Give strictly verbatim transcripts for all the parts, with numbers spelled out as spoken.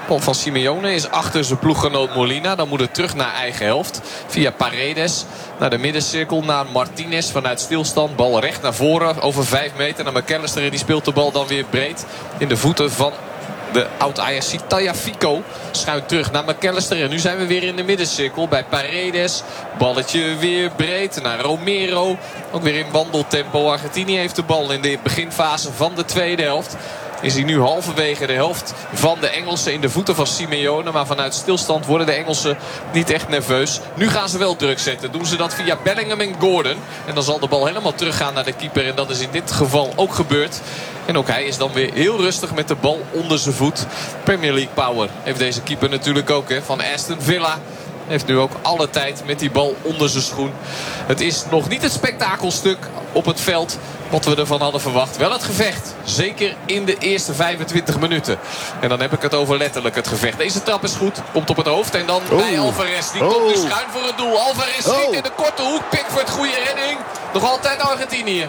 Bal van Simeone is achter zijn ploeggenoot Molina. Dan moet het terug naar eigen helft. Via Paredes naar de middencirkel. Naar Martinez vanuit stilstand. Bal recht naar voren. Over vijf meter naar McAllister. En die speelt de bal dan weer breed in de voeten van de oud-Ajaxie Tagliafico. Schuift terug naar McAllister. En nu zijn we weer in de middencirkel bij Paredes. Balletje weer breed naar Romero. Ook weer in wandeltempo. Argentinië heeft de bal in de beginfase van de tweede helft. Is hij nu halverwege de helft van de Engelsen in de voeten van Simeone. Maar vanuit stilstand worden de Engelsen niet echt nerveus. Nu gaan ze wel druk zetten. Doen ze dat via Bellingham en Gordon. En dan zal de bal helemaal teruggaan naar de keeper. En dat is in dit geval ook gebeurd. En ook hij is dan weer heel rustig met de bal onder zijn voet. Premier League power heeft deze keeper natuurlijk ook, hè, van Aston Villa. Heeft nu ook alle tijd met die bal onder zijn schoen. Het is nog niet het spektakelstuk op het veld wat we ervan hadden verwacht. Wel het gevecht. Zeker in de eerste vijfentwintig minuten. En dan heb ik het over letterlijk het gevecht. Deze trap is goed. Komt op het hoofd. En dan oh. bij Alvarez. Die oh. komt nu schuin voor het doel. Alvarez schiet oh. in de korte hoek. Pickford, goede redding. Nog altijd Argentinië.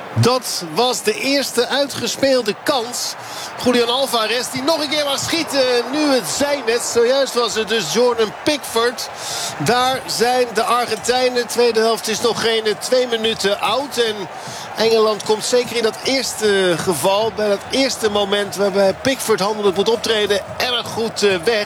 Dat was de eerste uitgespeelde kans. Julian Alvarez die nog een keer mag schieten. Nu het zijnet. Zojuist was het dus Jordan Pickford. Daar zijn de Argentijnen. De tweede helft is nog geen twee minuten oud. En Engeland komt zeker in dat eerste geval, bij dat eerste moment waarbij Pickford handelijk moet optreden, erg goed weg.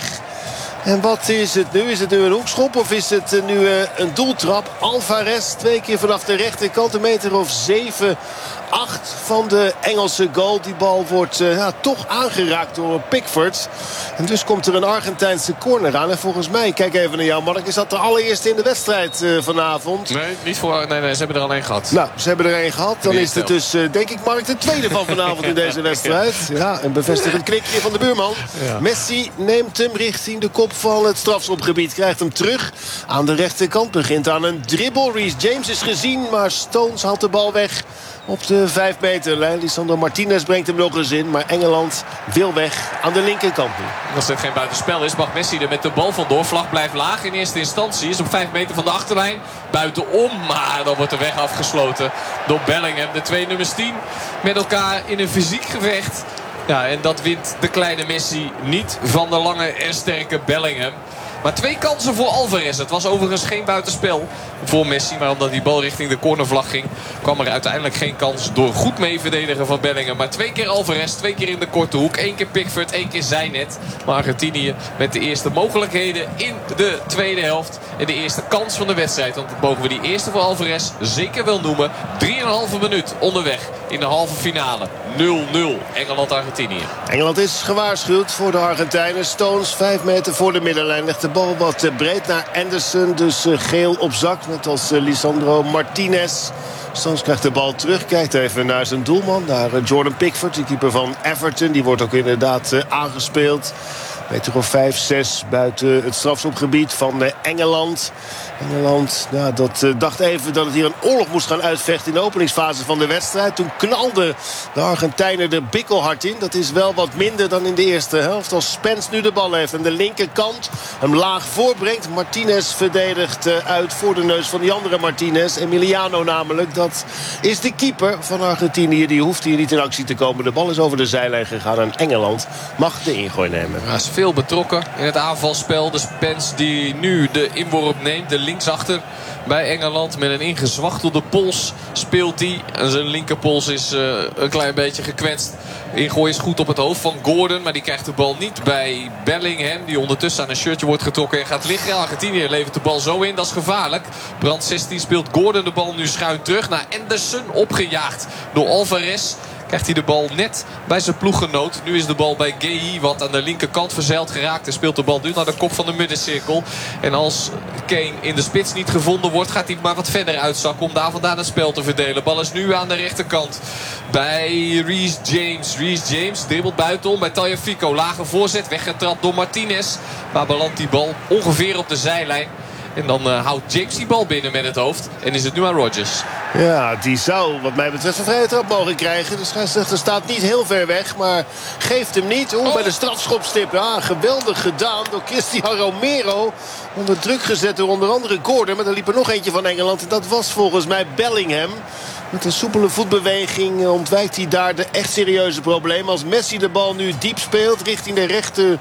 En wat is het nu? Is het nu een hoekschop of is het nu een doeltrap? Alvarez twee keer vanaf de rechterkant. Een meter of zeven, acht van de Engelse goal. Die bal wordt uh, ja, toch aangeraakt door Pickford. En dus komt er een Argentijnse corner aan. En volgens mij, kijk even naar jou Mark, is dat de allereerste in de wedstrijd uh, vanavond? Nee, niet voor, nee, nee, ze hebben er al één gehad. Nou, ze hebben er één gehad. Dan is het dus, uh, denk ik Mark, de tweede van vanavond in deze wedstrijd. Ja, een bevestigend knikje van de buurman. Ja. Messi neemt hem richting de kop van het strafschopgebied. Krijgt hem terug aan de rechterkant. Begint aan een dribbel. Reece James is gezien, maar Stones haalt de bal weg op de vijf meterlijn. Lisandro Martinez brengt hem nog eens in. Maar Engeland wil weg aan de linkerkant nu. Als het geen buitenspel is, mag Messi er met de bal vandoor. Vlag blijft laag in eerste instantie. Is op vijf meter van de achterlijn. Buitenom, maar dan wordt de weg afgesloten door Bellingham. De twee nummers tien met elkaar in een fysiek gevecht. Ja, en dat wint de kleine Messi niet van de lange en sterke Bellingham. Maar twee kansen voor Alvarez. Het was overigens geen buitenspel voor Messi. Maar omdat die bal richting de cornervlag ging, kwam er uiteindelijk geen kans door goed mee verdedigen van Bellingham. Maar twee keer Alvarez, twee keer in de korte hoek. Eén keer Pickford, één keer Zijnet. Maar Argentinië met de eerste mogelijkheden in de tweede helft. En de eerste kans van de wedstrijd. Want mogen we die eerste voor Alvarez zeker wel noemen. drieënhalve minuut onderweg in de halve finale. nul nul Engeland-Argentinië. Engeland is gewaarschuwd voor de Argentijnen. Stones vijf meter voor de middenlijn. Legt de bal wat breed naar Anderson. Dus geel op zak. Net als Lisandro Martinez. Stones krijgt de bal terug. Kijkt even naar zijn doelman. Naar Jordan Pickford, de keeper van Everton. Die wordt ook inderdaad aangespeeld. Meter of vijf, zes buiten het strafschopgebied van Engeland. Engeland, nou, dat uh, dacht even dat het hier een oorlog moest gaan uitvechten in de openingsfase van de wedstrijd. Toen knalden de Argentijnen er bikkelhard in. Dat is wel wat minder dan in de eerste helft. Als Spence nu de bal heeft aan de linkerkant, hem laag voorbrengt. Martinez verdedigt uh, uit voor de neus van die andere Martinez. Emiliano namelijk, dat is de keeper van Argentinië. Die hoeft hier niet in actie te komen. De bal is over de zijlijn gegaan en Engeland mag de ingooi nemen. Hij is veel betrokken in het aanvalspel. De Spence die nu de inworp neemt, de linksachter bij Engeland. Met een ingezwachtelde pols speelt hij. En zijn linkerpols is uh, een klein beetje gekwetst. Ingooi is goed op het hoofd van Gordon. Maar die krijgt de bal niet bij Bellingham. Die ondertussen aan een shirtje wordt getrokken en gaat liggen. Argentinië levert de bal zo in. Dat is gevaarlijk. Brand zestien speelt Gordon de bal nu schuin terug naar Anderson. Opgejaagd door Alvarez. Krijgt hij de bal net bij zijn ploeggenoot. Nu is de bal bij Gueye wat aan de linkerkant verzeild geraakt. En speelt de bal nu naar de kop van de middencirkel. En als Kane in de spits niet gevonden wordt, gaat hij maar wat verder uitzakken om daar vandaan het spel te verdelen. Bal is nu aan de rechterkant bij Reece James. Reece James dribbelt buitenom bij Tagliafico. Lage voorzet, weggetrapt door Martinez. Maar belandt die bal ongeveer op de zijlijn. En dan uh, houdt James die bal binnen met het hoofd. En is het nu aan Rodgers. Ja, die zou wat mij betreft een vrije trap mogen krijgen. De scheidsrechter staat niet heel ver weg, maar geeft hem niet. Oeh, oh. bij de strafschopstip. Ja, geweldig gedaan door Cristiano Romero. Onder druk gezet door onder andere Gordon. Maar er liep er nog eentje van Engeland. En dat was volgens mij Bellingham. Met een soepele voetbeweging ontwijkt hij daar de echt serieuze problemen. Als Messi de bal nu diep speelt richting de rechter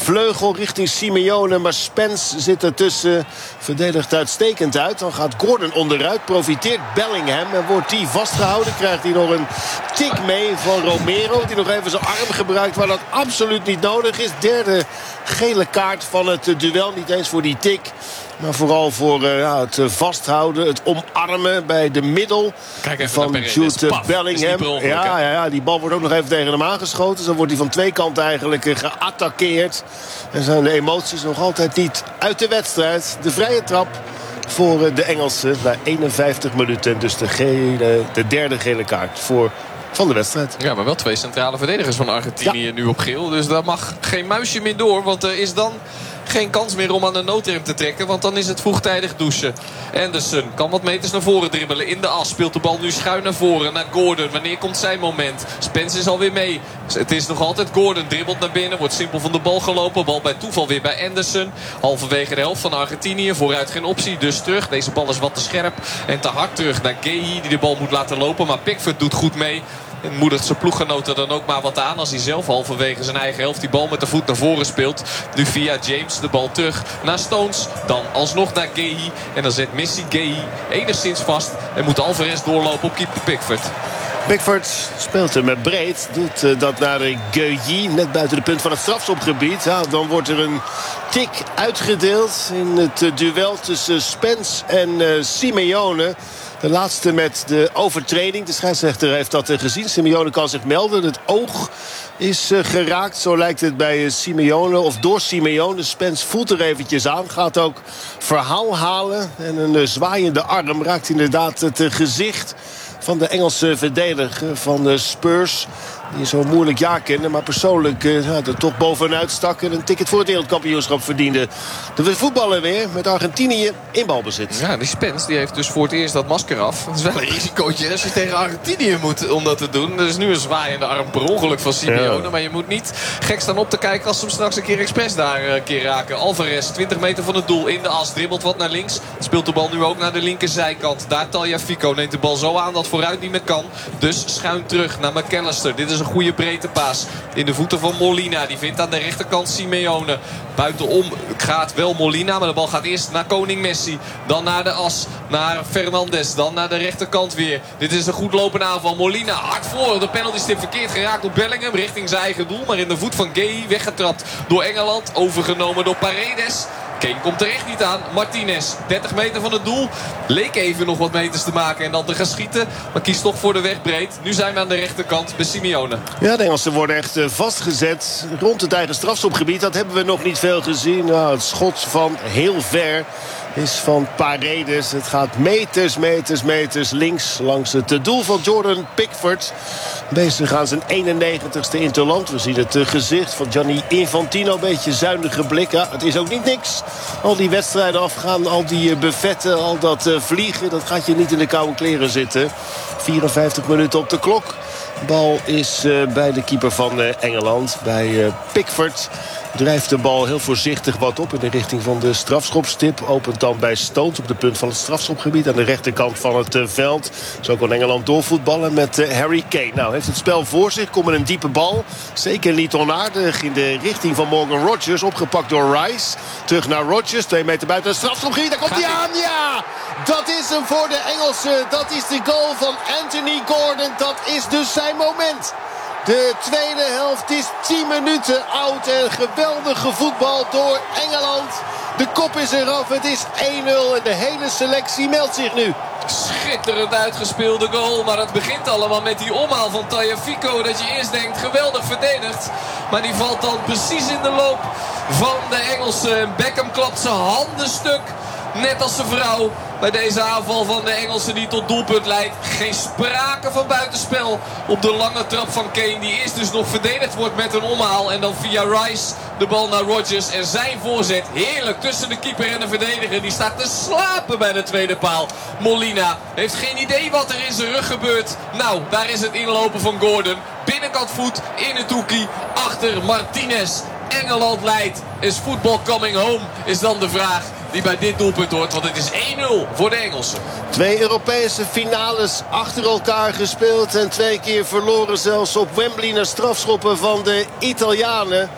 vleugel richting Simeone. Maar Spence zit ertussen. Verdedigt uitstekend uit. Dan gaat Gordon onderuit. Profiteert Bellingham. En wordt die vastgehouden. Krijgt hij nog een tik mee van Romero. Die nog even zijn arm gebruikt. Waar dat absoluut niet nodig is. Derde gele kaart van het duel. Niet eens voor die tik. Maar vooral voor uh, ja, het vasthouden, het omarmen bij de middel van Jude Bellingham. Ja, ja, ja, die bal wordt ook nog even tegen hem aangeschoten. Dus dan wordt hij van twee kanten eigenlijk uh, geattaqueerd. En zijn de emoties nog altijd niet uit de wedstrijd. De vrije trap voor uh, de Engelsen na eenenvijftig minuten. Dus de, gele, de derde gele kaart voor... van de wedstrijd. Ja, maar wel twee centrale verdedigers van Argentinië ja. nu op geel. Dus daar mag geen muisje meer door. Want er is dan geen kans meer om aan de noodrem te trekken. Want dan is het vroegtijdig douchen. Anderson kan wat meters naar voren dribbelen. In de as speelt de bal nu schuin naar voren. Naar Gordon. Wanneer komt zijn moment? Spence is alweer mee. Het is nog altijd Gordon. Dribbelt naar binnen. Wordt simpel van de bal gelopen. Bal bij toeval weer bij Anderson. Halverwege de helft van Argentinië. Vooruit geen optie. Dus terug. Deze bal is wat te scherp. En te hard terug naar Guehi. Die de bal moet laten lopen. Maar Pickford doet goed mee. En moedigt zijn ploeggenoten dan ook maar wat aan. Als hij zelf halverwege zijn eigen helft die bal met de voet naar voren speelt. Nu via James de bal terug naar Stones. Dan alsnog naar Guehi. En dan zet Messi Guehi enigszins vast. En moet Alvarez doorlopen op keeper Pickford. Pickford speelt hem breed. Doet uh, dat naar uh, Guehi. Net buiten de punt van het strafschopgebied. Ja, dan wordt er een tik uitgedeeld in het uh, duel tussen Spence en uh, Simeone. De laatste met de overtreding. De scheidsrechter heeft dat gezien. Simeone kan zich melden. Het oog is uh, geraakt. Zo lijkt het bij uh, Simeone. Of door Simeone. Spence voelt er eventjes aan. Gaat ook verhaal halen. En een uh, zwaaiende arm raakt inderdaad het uh, gezicht van de Engelse verdediger van de Spurs. Die zo'n moeilijk jaar kende, maar persoonlijk uh, ja, er toch bovenuit stak en een ticket voor het wereldkampioenschap verdiende. De voetballen weer met Argentinië in balbezit. Ja, die Spence die heeft dus voor het eerst dat masker af. Dat is wel een risicootje als je tegen Argentinië moet om dat te doen. Er is nu een zwaaiende arm per ongeluk van Simeone. Ja. Maar je moet niet gek staan op te kijken als ze hem straks een keer expres daar een keer raken. Alvarez, twintig meter van het doel in de as. Dribbelt wat naar links. Speelt de bal nu ook naar de linkerzijkant. Daar Tagliafico neemt de bal zo aan dat vooruit niet meer kan. Dus schuin terug naar McAllister. Dit is een goede breedte paas in de voeten van Molina. Die vindt aan de rechterkant Simeone. Buitenom gaat wel Molina, maar de bal gaat eerst naar koning Messi. Dan naar de as, naar Fernandes. Dan naar de rechterkant weer. Dit is een goed lopende aanval. Molina hard voor. De penaltystip verkeerd geraakt op Bellingham richting zijn eigen doel. Maar in de voet van Guehi weggetrapt door Engeland. Overgenomen door Paredes. Kane komt er echt niet aan. Martinez, dertig meter van het doel. Leek even nog wat meters te maken en dan te gaan schieten. Maar kiest toch voor de weg breed. Nu zijn we aan de rechterkant bij Simeone. Ja, de Engelsen worden echt vastgezet rond het eigen strafschopgebied. Dat hebben we nog niet veel gezien. Nou, het schot van heel ver is van Paredes. Het gaat meters, meters, meters links langs het doel van Jordan Pickford. Bezig aan zijn eenennegentigste interland. We zien het gezicht van Gianni Infantino. Een beetje zuinige blik. Ja, het is ook niet niks. Al die wedstrijden afgaan, al die buffetten, al dat vliegen. Dat gaat je niet in de koude kleren zitten. vierenvijftig minuten op de klok. De bal is uh, bij de keeper van uh, Engeland. Bij uh, Pickford. Drijft de bal heel voorzichtig wat op in de richting van de strafschopstip. Opent dan bij Stones op de punt van het strafschopgebied. Aan de rechterkant van het uh, veld. Zo kan Engeland doorvoetballen met uh, Harry Kane. Nou, heeft het spel voor zich. Komt met een diepe bal. Zeker niet onaardig in de richting van Morgan Rogers. Opgepakt door Rice. Terug naar Rogers. Twee meter buiten het strafschopgebied. Daar komt hij aan. Ja! Dat is hem voor de Engelsen. Dat is de goal van Anthony Gordon. Dat is dus zijn moment. De tweede helft is tien minuten oud en geweldig gevoetbald door Engeland. De kop is eraf, het is één nul en de hele selectie meldt zich nu. Schitterend uitgespeelde goal, maar het begint allemaal met die omhaal van Tagliafico. Dat je eerst denkt, geweldig verdedigd. Maar die valt dan precies in de loop van de Engelsen. Beckham klapt zijn handen stuk. Net als de vrouw bij deze aanval van de Engelsen die tot doelpunt leidt. Geen sprake van buitenspel op de lange trap van Kane. Die eerst dus nog verdedigd wordt met een omhaal. En dan via Rice de bal naar Rodgers. En zijn voorzet heerlijk tussen de keeper en de verdediger. Die staat te slapen bij de tweede paal. Molina heeft geen idee wat er in zijn rug gebeurt. Nou, daar is het inlopen van Gordon. Binnenkant voet in het hoekie achter Martinez. Engeland leidt. Is football coming home? Is dan de vraag die bij dit doelpunt hoort. Want het is één nul voor de Engelsen. Twee Europese finales achter elkaar gespeeld. En twee keer verloren zelfs op Wembley naar strafschoppen van de Italianen.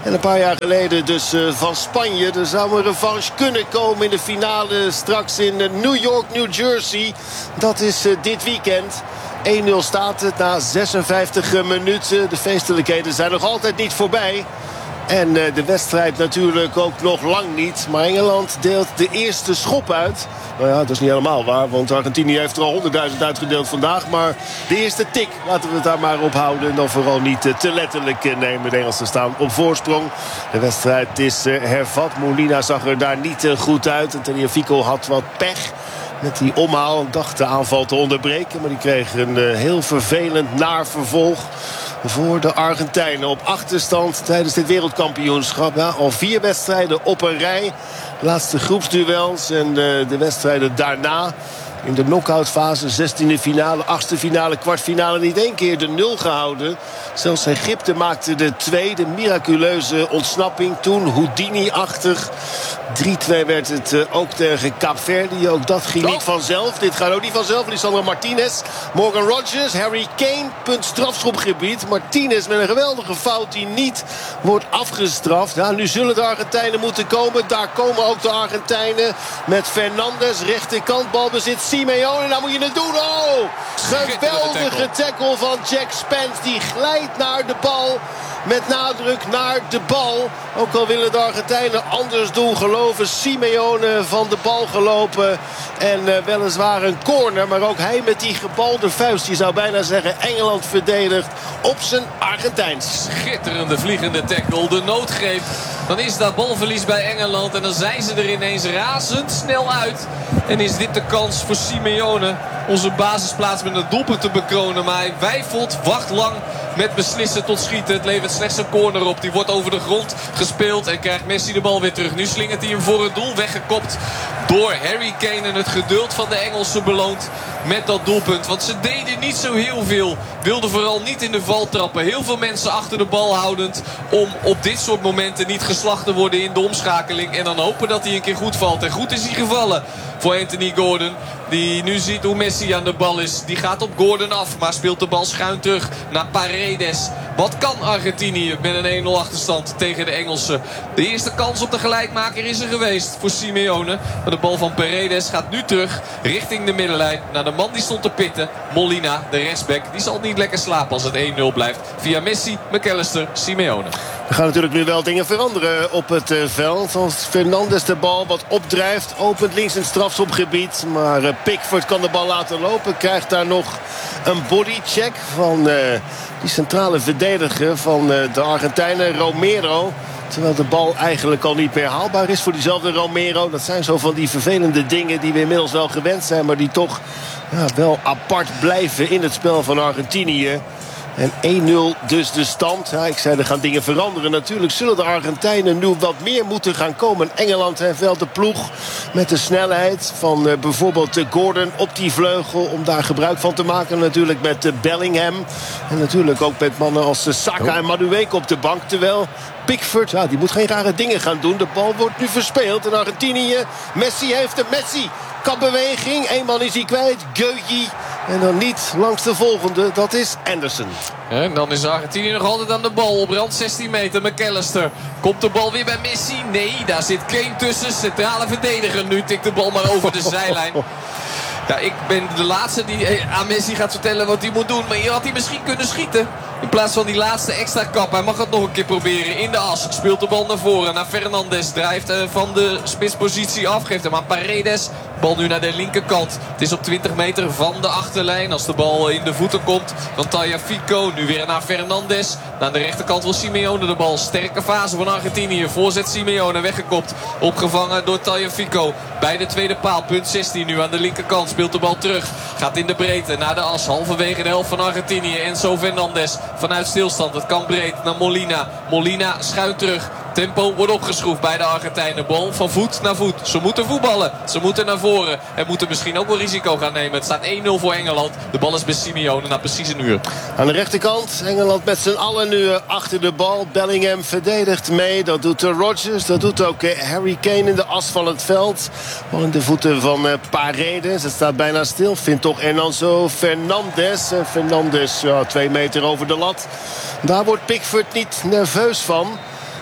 En een paar jaar geleden dus uh, van Spanje. Er zou een revanche kunnen komen in de finale straks in uh, New York, New Jersey. Dat is uh, dit weekend. één nul staat het na zesenvijftig minuten. De feestelijkheden zijn nog altijd niet voorbij. En uh, de wedstrijd natuurlijk ook nog lang niet. Maar Engeland deelt de eerste schop uit. Nou ja, dat is niet helemaal waar. Want Argentinië heeft er al honderdduizend uitgedeeld vandaag. Maar de eerste tik, laten we het daar maar op houden. En dan vooral niet uh, te letterlijk uh, nemen. De Engelsen staan op voorsprong. De wedstrijd is uh, hervat. Molina zag er daar niet uh, goed uit. En Tagliafico had wat pech met die omhaal. Dacht de aanval te onderbreken. Maar die kreeg een uh, heel vervelend naar vervolg voor de Argentijnen. Op achterstand tijdens dit wereldkampioenschap. Ja, al vier wedstrijden op een rij. Laatste groepsduels en uh, de wedstrijden daarna. In de knock-outfase, zestiende finale, achtste finale, kwartfinale niet één keer de nul gehouden. Zelfs Egypte maakte de tweede miraculeuze ontsnapping toen, Houdini-achtig. drie twee werd het uh, ook tegen Kaapverdi. Ook dat ging niet vanzelf. Dit gaat ook niet vanzelf. Lisandro Martinez, Morgan Rogers, Harry Kane, punt strafschopgebied. Martinez met een geweldige fout die niet wordt afgestraft. Ja, nu zullen de Argentijnen moeten komen. Daar komen ook de Argentijnen met Fernandes, rechterkant, balbezit Simeone. Nou moet je het doen. Oh, geweldige tackle van Jack Spence. Die glijdt naar de bal. Met nadruk naar de bal. Ook al willen de Argentijnen anders doen geloven. Simeone van de bal gelopen. En uh, weliswaar een corner. Maar ook hij met die gebalde vuist. Je zou bijna zeggen Engeland verdedigt op zijn Argentijns. Schitterende vliegende tackle. De noodgreep. Dan is dat balverlies bij Engeland. En dan zijn ze er ineens razendsnel uit. En is dit de kans voor Simeone. Onze basisplaats met een doelpunt te bekronen. Maar hij weifelt, wacht lang met beslissen tot schieten. Het levert slechts een corner op. Die wordt over de grond gespeeld en krijgt Messi de bal weer terug. Nu slingert hij hem voor het doel. Weggekopt door Harry Kane. En het geduld van de Engelsen beloont met dat doelpunt. Want ze deden niet zo heel veel. Wilden vooral niet in de val trappen. Heel veel mensen achter de bal houdend. Om op dit soort momenten niet geslacht te worden in de omschakeling. En dan hopen dat hij een keer goed valt. En goed is hij gevallen voor Anthony Gordon. Die nu ziet hoe Messi aan de bal is. Die gaat op Gordon af. Maar speelt de bal schuin terug naar Paredes. Wat kan Argentinië met een één nul achterstand tegen de Engelsen? De eerste kans op de gelijkmaker is er geweest voor Simeone. Maar de bal van Paredes gaat nu terug richting de middenlijn. Naar de man die stond te pitten. Molina, de rechtsback. Die zal niet lekker slapen als het één nul blijft. Via Messi, McAllister, Simeone. Er gaan natuurlijk nu wel dingen veranderen op het uh, veld. Als Fernandes de bal wat opdrijft. Opent links in het strafschopgebied. Maar uh, Pickford kan de bal laten lopen. Krijgt daar nog een bodycheck van uh, die centrale verdediger van uh, de Argentijnen, Romero. Terwijl de bal eigenlijk al niet meer haalbaar is voor diezelfde Romero. Dat zijn zo van die vervelende dingen die we inmiddels wel gewend zijn. Maar die toch ja, wel apart blijven in het spel van Argentinië. En één nul dus de stand. Ja, ik zei er gaan dingen veranderen. Natuurlijk zullen de Argentijnen nu wat meer moeten gaan komen. Engeland heeft wel de ploeg met de snelheid van uh, bijvoorbeeld uh, Gordon op die vleugel. Om daar gebruik van te maken. Natuurlijk met uh, Bellingham. En natuurlijk ook met mannen als uh, Saka en Madueke op de bank. Terwijl Pickford, ja, die moet geen rare dingen gaan doen. De bal wordt nu verspeeld in Argentinië. Messi heeft de Messi. Kapbeweging. Eén man is hij kwijt. Geugi. En dan niet langs de volgende. Dat is Anderson. En dan is Argentinië nog altijd aan de bal. Op rand zestien meter. McAllister. Komt de bal weer bij Messi? Nee, daar zit Kane tussen. Centrale verdediger. Nu tikt de bal maar over de zijlijn. Ja, ik ben de laatste die aan Messi gaat vertellen wat hij moet doen. Maar hier had hij misschien kunnen schieten. In plaats van die laatste extra kap. Hij mag het nog een keer proberen. In de as. Speelt de bal naar voren. Naar Fernandes. Drijft van de spitspositie af. Geeft hem aan Paredes. Bal nu naar de linkerkant. Het is op twintig meter van de achterlijn. Als de bal in de voeten komt van Tagliafico. Nu weer naar Fernandes. Naar de rechterkant wil Simeone de bal. Sterke fase van Argentinië. Voorzet Simeone. Weggekopt. Opgevangen door Tagliafico. Bij de tweede paal. Punt zestien nu aan de linkerkant. Speelt de bal terug. Gaat in de breedte naar de as. Halverwege de helft van Argentinië. Enzo Fernandes vanuit stilstand. Het kan breed naar Molina. Molina schuin terug. Tempo wordt opgeschroefd bij de Argentijnen. Bal van voet naar voet. Ze moeten voetballen. Ze moeten naar voren. En moeten misschien ook wel risico gaan nemen. Het staat één nul voor Engeland. De bal is bij Simeone na precies een uur. Aan de rechterkant. Engeland met z'n allen nu achter de bal. Bellingham verdedigt mee. Dat doet Rodgers. Dat doet ook Harry Kane in de as van het veld. Bal in de voeten van Paredes. Het staat bijna stil. Vindt toch Enzo Fernandes. Fernandes ja, twee meter over de lat. Daar wordt Pickford niet nerveus van.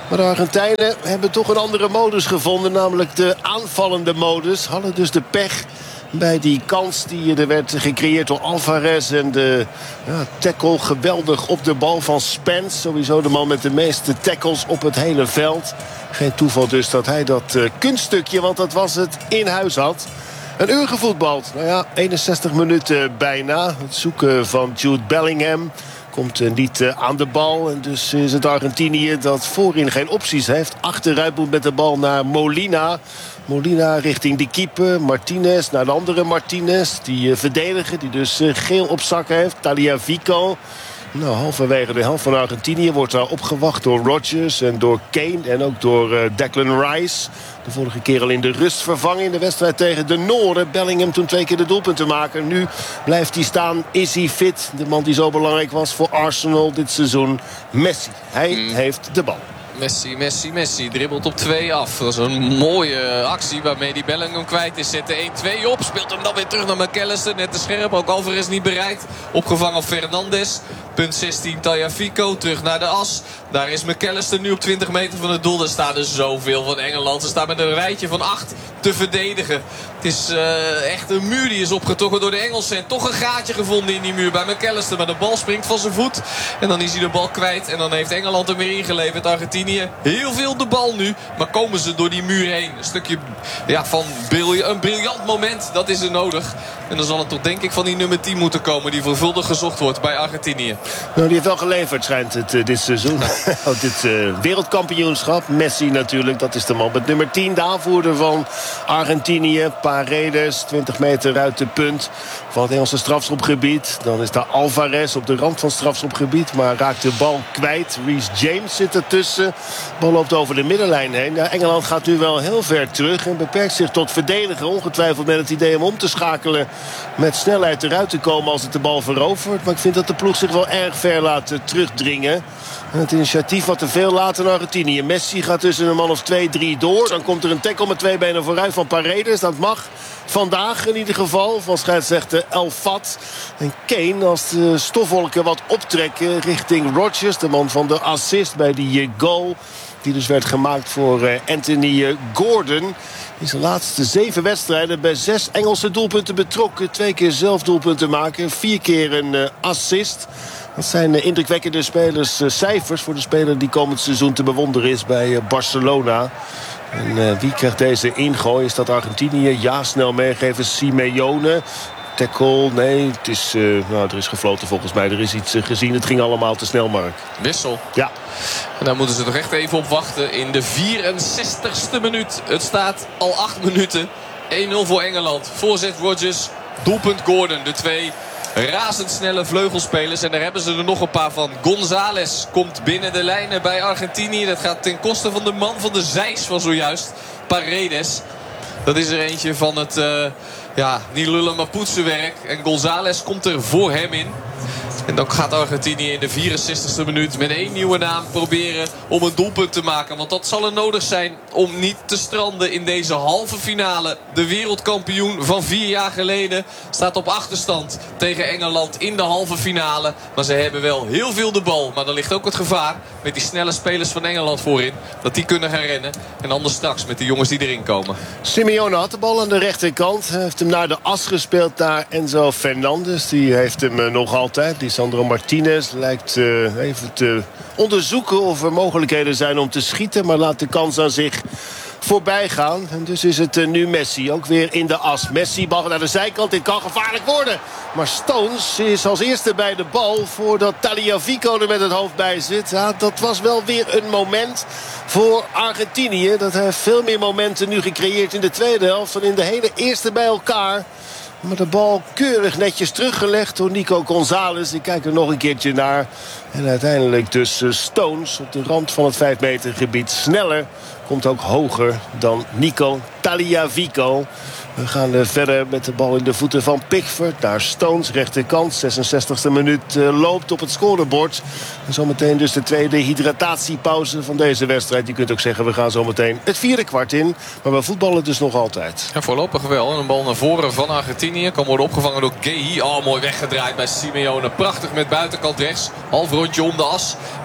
Maar de Argentijnen hebben toch een andere modus gevonden. Namelijk de aanvallende modus. Hadden dus de pech bij die kans die er werd gecreëerd door Alvarez. En de ja, tackle geweldig op de bal van Spence. Sowieso de man met de meeste tackles op het hele veld. Geen toeval dus dat hij dat uh, kunststukje, want dat was het, in huis had. Een uur gevoetbald. Nou ja, eenenzestig minuten bijna. Het zoeken van Jude Bellingham komt uh, niet uh, aan de bal. En dus is het Argentinië dat voorin geen opties heeft. Achteruit moet met de bal naar Molina. Molina richting de keeper. Martinez naar de andere Martinez. Die uh, verdediger die dus uh, geel op zak heeft. Tagliafico. Nou, halverwege de helft van Argentinië wordt daar opgewacht door Rodgers en door Kane en ook door uh, Declan Rice. De vorige keer al in de rust vervangen in de wedstrijd tegen de Noorden. Bellingham toen twee keer de doelpunten maken. Nu blijft hij staan. Is hij fit? De man die zo belangrijk was voor Arsenal dit seizoen. Messi. Hij mm. heeft de bal. Messi, Messi, Messi dribbelt op twee af. Dat is een mooie actie waarmee die Bellingham kwijt is. Zet de één twee op. Speelt hem dan weer terug naar McAllister. Net te scherp. Ook Alvarez niet bereikt. Opgevangen op Fernandes. Punt zestien Tagliafico. Terug naar de as. Daar is McAllister nu op twintig meter van het doel. Er staan er zoveel van Engeland. Ze staan met een rijtje van acht te verdedigen. Het is uh, echt een muur die is opgetrokken door de Engelsen. En toch een gaatje gevonden in die muur bij McAllister. Maar de bal springt van zijn voet. En dan is hij de bal kwijt. En dan heeft Engeland hem weer ingeleverd. Argentinië heel veel de bal nu. Maar komen ze door die muur heen. Een stukje ja, van briljant, een briljant moment. Dat is er nodig. En dan zal het toch denk ik van die nummer tien moeten komen. Die veelvuldig gezocht wordt bij Argentinië. Nou, die heeft wel geleverd, schijnt het uh, dit seizoen. Nou. dit uh, wereldkampioenschap. Messi natuurlijk, dat is de man met nummer tien. De aanvoerder van Argentinië. Paredes, twintig meter uit de punt van het Engelse strafschopgebied. Dan is daar Alvarez op de rand van het strafschopgebied. Maar raakt de bal kwijt. Reece James zit ertussen. De bal loopt over de middenlijn heen. Ja, Engeland gaat nu wel heel ver terug. En beperkt zich tot verdedigen. Ongetwijfeld met het idee om om te schakelen. Met snelheid eruit te komen als het de bal verovert. Maar ik vind dat de ploeg zich wel erg ver laat terugdringen. En het initiatief wat te veel laat in Argentinië. Messi gaat tussen een man of twee, drie door. Dan komt er een tackle met twee benen vooruit van Paredes. Dat mag vandaag in ieder geval van scheidsrechter El Fat. En Kane als de stofwolken wat optrekken richting Rodgers. De man van de assist bij die goal. Die dus werd gemaakt voor Anthony Gordon. In zijn laatste zeven wedstrijden bij zes Engelse doelpunten betrokken. Twee keer zelf doelpunten maken. Vier keer een assist. Dat zijn indrukwekkende spelerscijfers voor de speler die komend seizoen te bewonderen is bij Barcelona. En uh, wie krijgt deze ingooi? Is dat Argentinië? Ja, snel meegeven. Simeone. Tackle, nee, het is, uh, nou, er is gefloten volgens mij. Er is iets uh, gezien, het ging allemaal te snel, Mark. Wissel. Ja. En daar moeten ze toch echt even op wachten. In de vierenzestigste minuut. Het staat al acht minuten. één nul voor Engeland. Voorzet Rodgers. Doelpunt Gordon. De twee razendsnelle vleugelspelers. En daar hebben ze er nog een paar van. González komt binnen de lijnen bij Argentinië. Dat gaat ten koste van de man van de zeis van zojuist. Paredes. Dat is er eentje van het uh, ja, niet lullen maar poetsen werk. En González komt er voor hem in. En dan gaat Argentinië in de vierenzestigste minuut met één nieuwe naam proberen om een doelpunt te maken. Want dat zal er nodig zijn om niet te stranden in deze halve finale. De wereldkampioen van vier jaar geleden staat op achterstand tegen Engeland in de halve finale. Maar ze hebben wel heel veel de bal. Maar er ligt ook het gevaar met die snelle spelers van Engeland voorin. Dat die kunnen gaan rennen. En anders straks met de jongens die erin komen. Simeone had de bal aan de rechterkant. Hij heeft hem naar de as gespeeld naar Enzo Fernandes. Die heeft hem uh, nog altijd. Lisandro Martinez lijkt uh, even te onderzoeken of er mogelijkheden zijn om te schieten. Maar laat de kans aan zich voorbij gaan. En dus is het uh, nu Messi. Ook weer in de as. Messi, bal naar de zijkant. Dit kan gevaarlijk worden. Maar Stones is als eerste bij de bal voordat Tagliafico er met het hoofd bij zit. Ja, dat was wel weer een moment voor Argentinië. Dat heeft veel meer momenten nu gecreëerd in de tweede helft dan in de hele eerste bij elkaar. Maar de bal keurig netjes teruggelegd door Nico González. Ik kijk er nog een keertje naar. En uiteindelijk dus Stones op de rand van het vijf meter gebied. Sneller, komt ook hoger dan Nico Tagliafico. We gaan verder met de bal in de voeten van Pickford. Daar Stones, rechterkant. zesenzestigste minuut loopt op het scorebord. En zometeen dus de tweede hydratatiepauze van deze wedstrijd. Je kunt ook zeggen, we gaan zometeen het vierde kwart in. Maar we voetballen dus nog altijd. Ja, voorlopig wel. Een bal naar voren van Argentinië. Kan worden opgevangen door Guehi. Oh, mooi weggedraaid bij Simeone. Prachtig met buitenkant rechts. Half rondje om de as.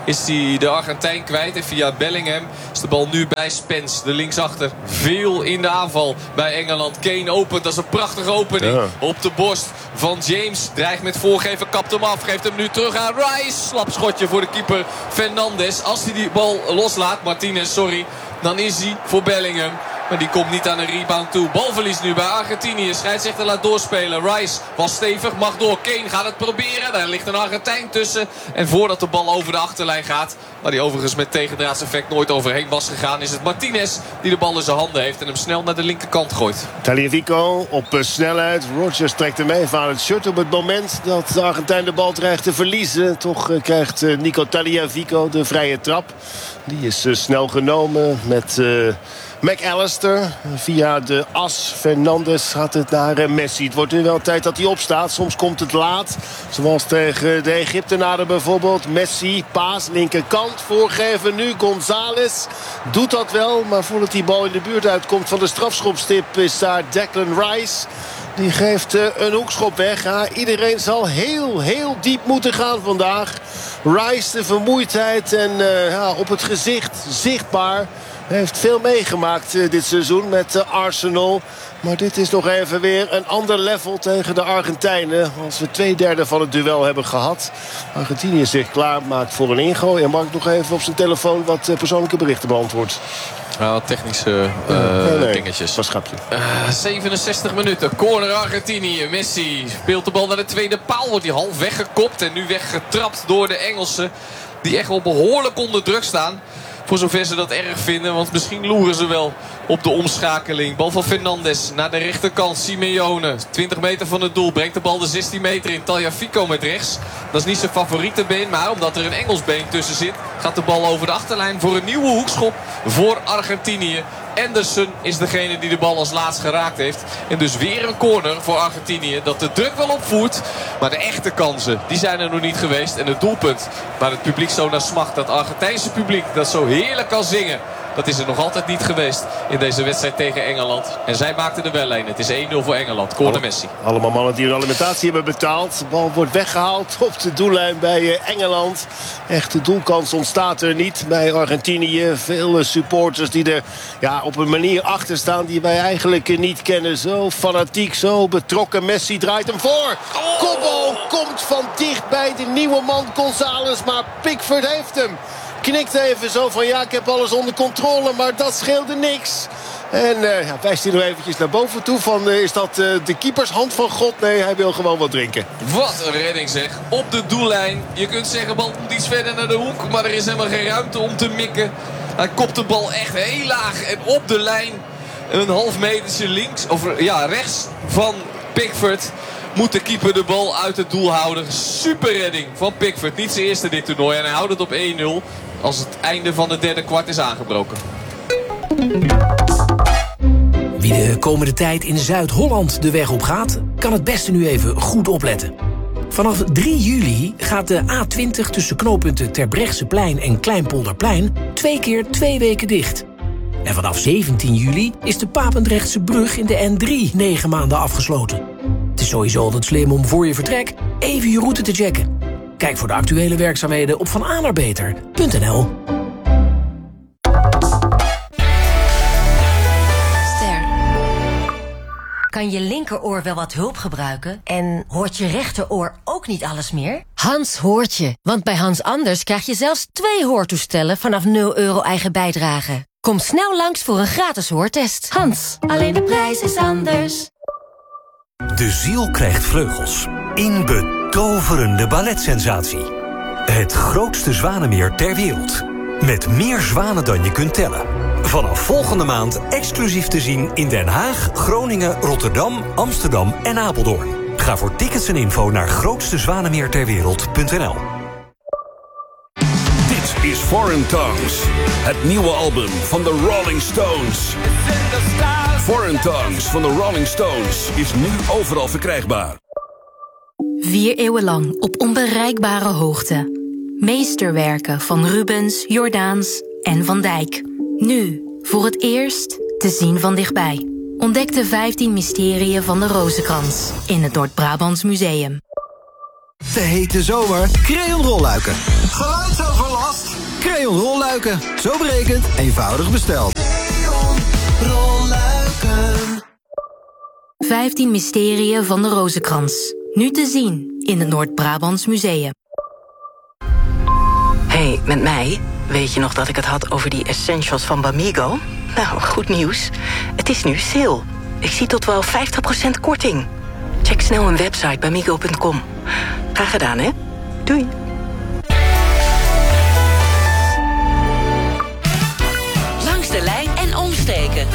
is hij de Argentijn kwijt. En via Bellingham is de bal nu bij Spence, de linksachter. Veel in de aanval bij Engeland. Kane opent, dat is een prachtige opening. Ja. Op de borst van James. Dreigt met voorgeven, kapt hem af. Geeft hem nu terug aan Rice. Slapschotje voor de keeper Fernandes. Als hij die bal loslaat, Martinez, sorry, dan is hij voor Bellingham. Maar die komt niet aan een rebound toe. Balverlies nu bij Argentinië. Scheidsrechter laat doorspelen. Rice was stevig, mag door. Kane gaat het proberen. Daar ligt een Argentijn tussen. En voordat de bal over de achterlijn gaat, waar die overigens met tegendraadseffect nooit overheen was gegaan, is het Martinez die de bal in zijn handen heeft en hem snel naar de linkerkant gooit. Tagliafico op snelheid. Rodgers trekt hem even aan het shirt op het moment dat de Argentijn de bal dreigt te verliezen. Toch krijgt Nico Tagliafico de vrije trap. Die is snel genomen met Uh, McAllister. Via de as Fernandes gaat het naar Messi. Het wordt nu wel tijd dat hij opstaat. Soms komt het laat. Zoals tegen de Egyptenaren bijvoorbeeld. Messi, paas, linkerkant. Voorgeven nu. González doet dat wel. Maar voordat die bal in de buurt uitkomt van de strafschopstip is daar Declan Rice. Die geeft uh, een hoekschop weg. Ja, iedereen zal heel, heel diep moeten gaan vandaag. Rice, de vermoeidheid en uh, ja, op het gezicht zichtbaar. Hij heeft veel meegemaakt uh, dit seizoen met uh, Arsenal. Maar dit is nog even weer een ander level tegen de Argentijnen. Als we twee derde van het duel hebben gehad. Argentinië zich klaar maakt voor een ingooi. En Mark nog even op zijn telefoon wat uh, persoonlijke berichten beantwoordt. Nou, technische uh, nee, nee, dingetjes. Wat schapje. Uh, zevenenzestig minuten. Corner Argentinië. Messi speelt de bal naar de tweede paal. Wordt hij half weggekopt en nu weggetrapt door de Engelsen. Die echt wel behoorlijk onder druk staan. Voor zover ze dat erg vinden. Want misschien loeren ze wel op de omschakeling. Bal van Fernandes naar de rechterkant. Simeone. twintig meter van het doel. Brengt de bal de zestien meter in. Tagliafico met rechts. Dat is niet zijn favoriete been. Maar omdat er een Engels been tussen zit, gaat de bal over de achterlijn voor een nieuwe hoekschop voor Argentinië. Anderson is degene die de bal als laatst geraakt heeft. En dus weer een corner voor Argentinië. Dat de druk wel opvoert. Maar de echte kansen, die zijn er nog niet geweest. En het doelpunt waar het publiek zo naar smacht. Dat Argentijnse publiek dat zo heerlijk kan zingen. Dat is er nog altijd niet geweest in deze wedstrijd tegen Engeland. En zij maakten er wel een. Het is één nul voor Engeland. Corner Messi. Allemaal mannen die hun alimentatie hebben betaald. De bal wordt weggehaald op de doellijn bij Engeland. Echte doelkans ontstaat er niet bij Argentinië. Veel supporters die er ja, op een manier achter staan die wij eigenlijk niet kennen. Zo fanatiek, zo betrokken. Messi draait hem voor. Kopbal komt van dicht bij de nieuwe man González. Maar Pickford heeft hem. Knikt even zo van ja, ik heb alles onder controle, maar dat scheelde niks. En uh, ja, wijst hij nog eventjes naar boven toe van uh, is dat uh, de keepershand van God? Nee, hij wil gewoon wat drinken. Wat een redding zeg. Op de doellijn. Je kunt zeggen, bal komt iets verder naar de hoek, maar er is helemaal geen ruimte om te mikken. Hij kopt de bal echt heel laag en op de lijn. Een half metertje links, of ja, rechts van Pickford. Moet de keeper de bal uit het doel houden. Super redding van Pickford. Niet zijn eerste dit toernooi. En hij houdt het op één nul. Als het einde van het derde kwart is aangebroken. Wie de komende tijd in Zuid-Holland de weg op gaat, kan het beste nu even goed opletten. Vanaf drie juli gaat de A twintig tussen knooppunten Terbrechtseplein en Kleinpolderplein twee keer twee weken dicht. En vanaf zeventien juli is de Papendrechtse brug in de N drie negen maanden afgesloten. Het is sowieso altijd slim om voor je vertrek even je route te checken. Kijk voor de actuele werkzaamheden op vananaarbeter punt n l. Ster. Kan je linkeroor wel wat hulp gebruiken? En hoort je rechteroor ook niet alles meer? Hans hoort je. Want bij Hans Anders krijg je zelfs twee hoortoestellen vanaf nul euro eigen bijdrage. Kom snel langs voor een gratis hoortest. Hans, alleen de prijs is anders. De ziel krijgt vleugels. In betoverende balletsensatie. Het grootste zwanenmeer ter wereld. Met meer zwanen dan je kunt tellen. Vanaf volgende maand exclusief te zien in Den Haag, Groningen, Rotterdam, Amsterdam en Apeldoorn. Ga voor tickets en info naar grootste zwanenmeer ter wereld punt n l. Dit is Foreign Tongues, het nieuwe album van de Rolling Stones. Foreign Tongues van de Rolling Stones is nu overal verkrijgbaar. Vier eeuwen lang op onbereikbare hoogte. Meesterwerken van Rubens, Jordaens en Van Dijk. Nu, voor het eerst, te zien van dichtbij. Ontdek de vijftien mysterieën van de Rozenkrans in het Noord-Brabants Museum. de hete zomer Creon rolluiken. Geluidsoverlast? Creon rolluiken. Zo berekend, eenvoudig besteld. Creon rolluiken. vijftien mysterieën van de Rozenkrans. Nu te zien in het Noord-Brabants Museum. Hey, met mij? Weet je nog dat ik het had over die essentials van Bamigo? Nou, goed nieuws. Het is nu sale. Ik zie tot wel vijftig procent korting. Check snel hun website bamigo punt com. Graag gedaan, hè? Doei. Langs de lijn en omsteken.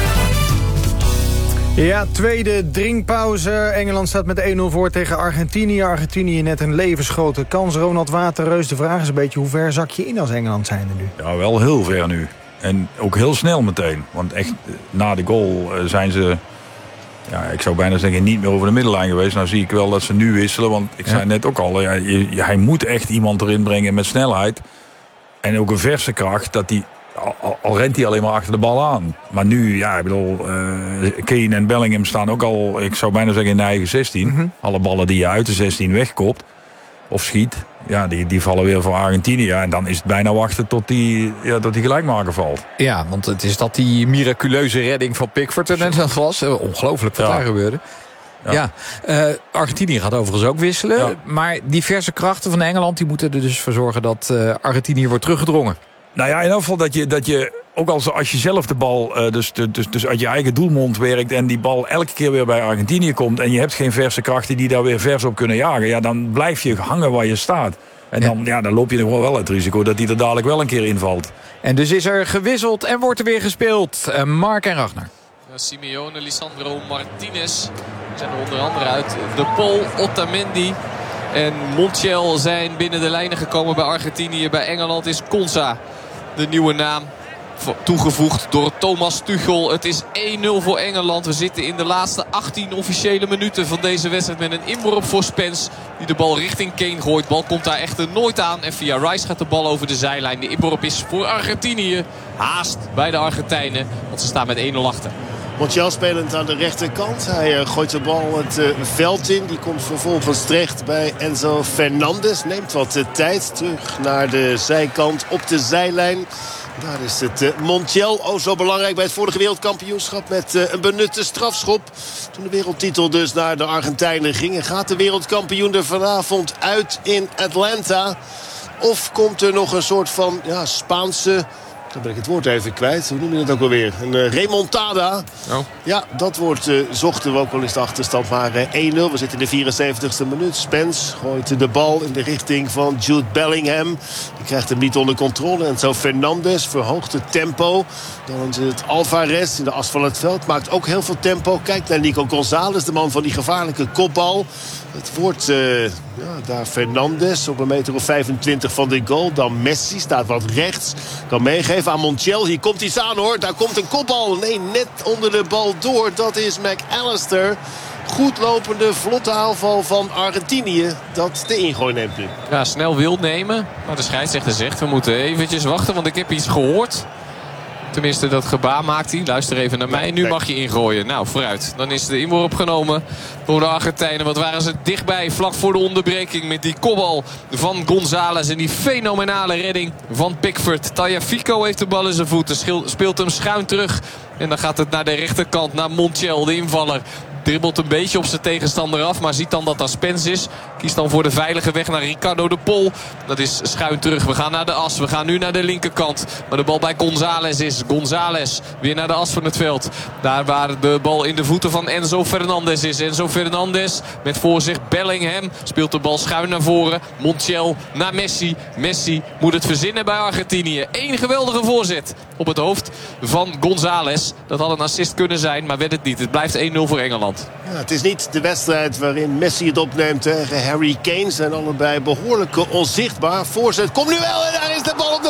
Ja, tweede drinkpauze. Engeland staat met één nul voor tegen Argentinië. Argentinië net een levensgrote kans. Ronald Waterreus, de vraag is een beetje hoe ver zak je in als Engeland zijn er nu? Ja, wel heel ver nu. En ook heel snel meteen. Want echt, na de goal zijn ze... Ja, ik zou bijna zeggen niet meer over de middellijn geweest. Nou zie ik wel dat ze nu wisselen. Want ik ja. zei net ook al, ja, je, hij moet echt iemand erin brengen met snelheid. En ook een verse kracht. Dat die, al, al rent hij alleen maar achter de bal aan. Maar nu, ja, ik bedoel, uh, Kane en Bellingham staan ook al, ik zou bijna zeggen in de eigen zestien. Mm-hmm. Alle ballen die je uit de zestien wegkopt of schiet, ja, die, die vallen weer voor Argentinië. En dan is het bijna wachten tot die, ja, tot die gelijkmaker valt. Ja, want het is dat die miraculeuze redding van Pickford er net dat was. Ongelooflijk wat ja. daar gebeurde. Ja, ja. Uh, Argentinië gaat overigens ook wisselen. Ja. Maar diverse krachten van Engeland die moeten er dus voor zorgen dat uh, Argentinië wordt teruggedrongen. Nou ja, in ieder geval dat je, dat je ook als, als je zelf de bal uh, dus, dus, dus uit je eigen doelmond werkt en die bal elke keer weer bij Argentinië komt en je hebt geen verse krachten die daar weer vers op kunnen jagen, ja, dan blijf je hangen waar je staat. En dan, ja. Ja, dan loop je nog wel het risico dat hij er dadelijk wel een keer invalt. En dus is er gewisseld en wordt er weer gespeeld. Uh, Mark en Ragnar. Ja, Simeone, Lisandro Martinez zijn er onder andere uit. De Pol, Otamendi en Montiel zijn binnen de lijnen gekomen bij Argentinië. Bij Engeland is Konsa de nieuwe naam toegevoegd door Thomas Tuchel. Het is één nul voor Engeland. We zitten in de laatste achttien officiële minuten van deze wedstrijd met een inworp voor Spence, die de bal richting Kane gooit. Bal komt daar echter nooit aan. En via Rice gaat de bal over de zijlijn. De inworp is voor Argentinië. Haast bij de Argentijnen, want ze staan met één nul achter. Montiel spelend aan de rechterkant. Hij uh, gooit de bal het uh, veld in. Die komt vervolgens terecht bij Enzo Fernandez. Neemt wat uh, tijd terug naar de zijkant op de zijlijn. Daar is het uh, Montiel. Oh, zo belangrijk bij het vorige wereldkampioenschap met uh, een benutte strafschop. Toen de wereldtitel dus naar de Argentijnen ging. En gaat de wereldkampioen er vanavond uit in Atlanta? Of komt er nog een soort van ja, Spaanse... Dan ben ik het woord even kwijt. Hoe noem je het ook alweer? Een uh, remontada. Oh. Ja, dat woord uh, zochten we ook wel eens de achterstand. Maar uh, één nul. We zitten in de vierenzeventigste minuut. Spence gooit de bal in de richting van Jude Bellingham. Die krijgt hem niet onder controle. En zo Fernandes verhoogt het tempo. Dan is het Alvarez in de as van het veld. Maakt ook heel veel tempo. Kijkt naar Nico González, de man van die gevaarlijke kopbal. Het wordt uh, ja, daar Fernandes op een meter of vijfentwintig van de goal. Dan Messi staat wat rechts. Kan meegeven aan Montiel. Hier komt iets aan hoor. Daar komt een kopbal. Nee, net onder de bal door. Dat is McAllister. Goed lopende, vlotte aanval van Argentinië. Dat de ingooi neemt nu. Ja, snel wil nemen. Maar de scheidsrechter zegt we moeten eventjes wachten. Want ik heb iets gehoord. Tenminste, dat gebaar maakt hij. Luister even naar mij. Nu mag je ingooien. Nou, vooruit. Dan is de inworp genomen door de Argentijnen. Wat waren ze dichtbij, vlak voor de onderbreking. Met die kopbal van González. En die fenomenale redding van Pickford. Tagliafico heeft de bal in zijn voeten. Speelt hem schuin terug. En dan gaat het naar de rechterkant. Naar Montiel, de invaller. Dribbelt een beetje op zijn tegenstander af. Maar ziet dan dat dat Spence is. Kiest dan voor de veilige weg naar Ricardo de Pol. Dat is schuin terug. We gaan naar de as. We gaan nu naar de linkerkant. Maar de bal bij González is. González weer naar de as van het veld. Daar waar de bal in de voeten van Enzo Fernandez is. Enzo Fernandez met voor zich Bellingham. Speelt de bal schuin naar voren. Montiel naar Messi. Messi moet het verzinnen bij Argentinië. Eén geweldige voorzet op het hoofd van González. Dat had een assist kunnen zijn, maar werd het niet. Het blijft één nul voor Engeland. Ja, het is niet de wedstrijd waarin Messi het opneemt tegen Harry Kane. Zijn allebei behoorlijk onzichtbaar. Voorzet komt nu wel en daar is de bal op de paal.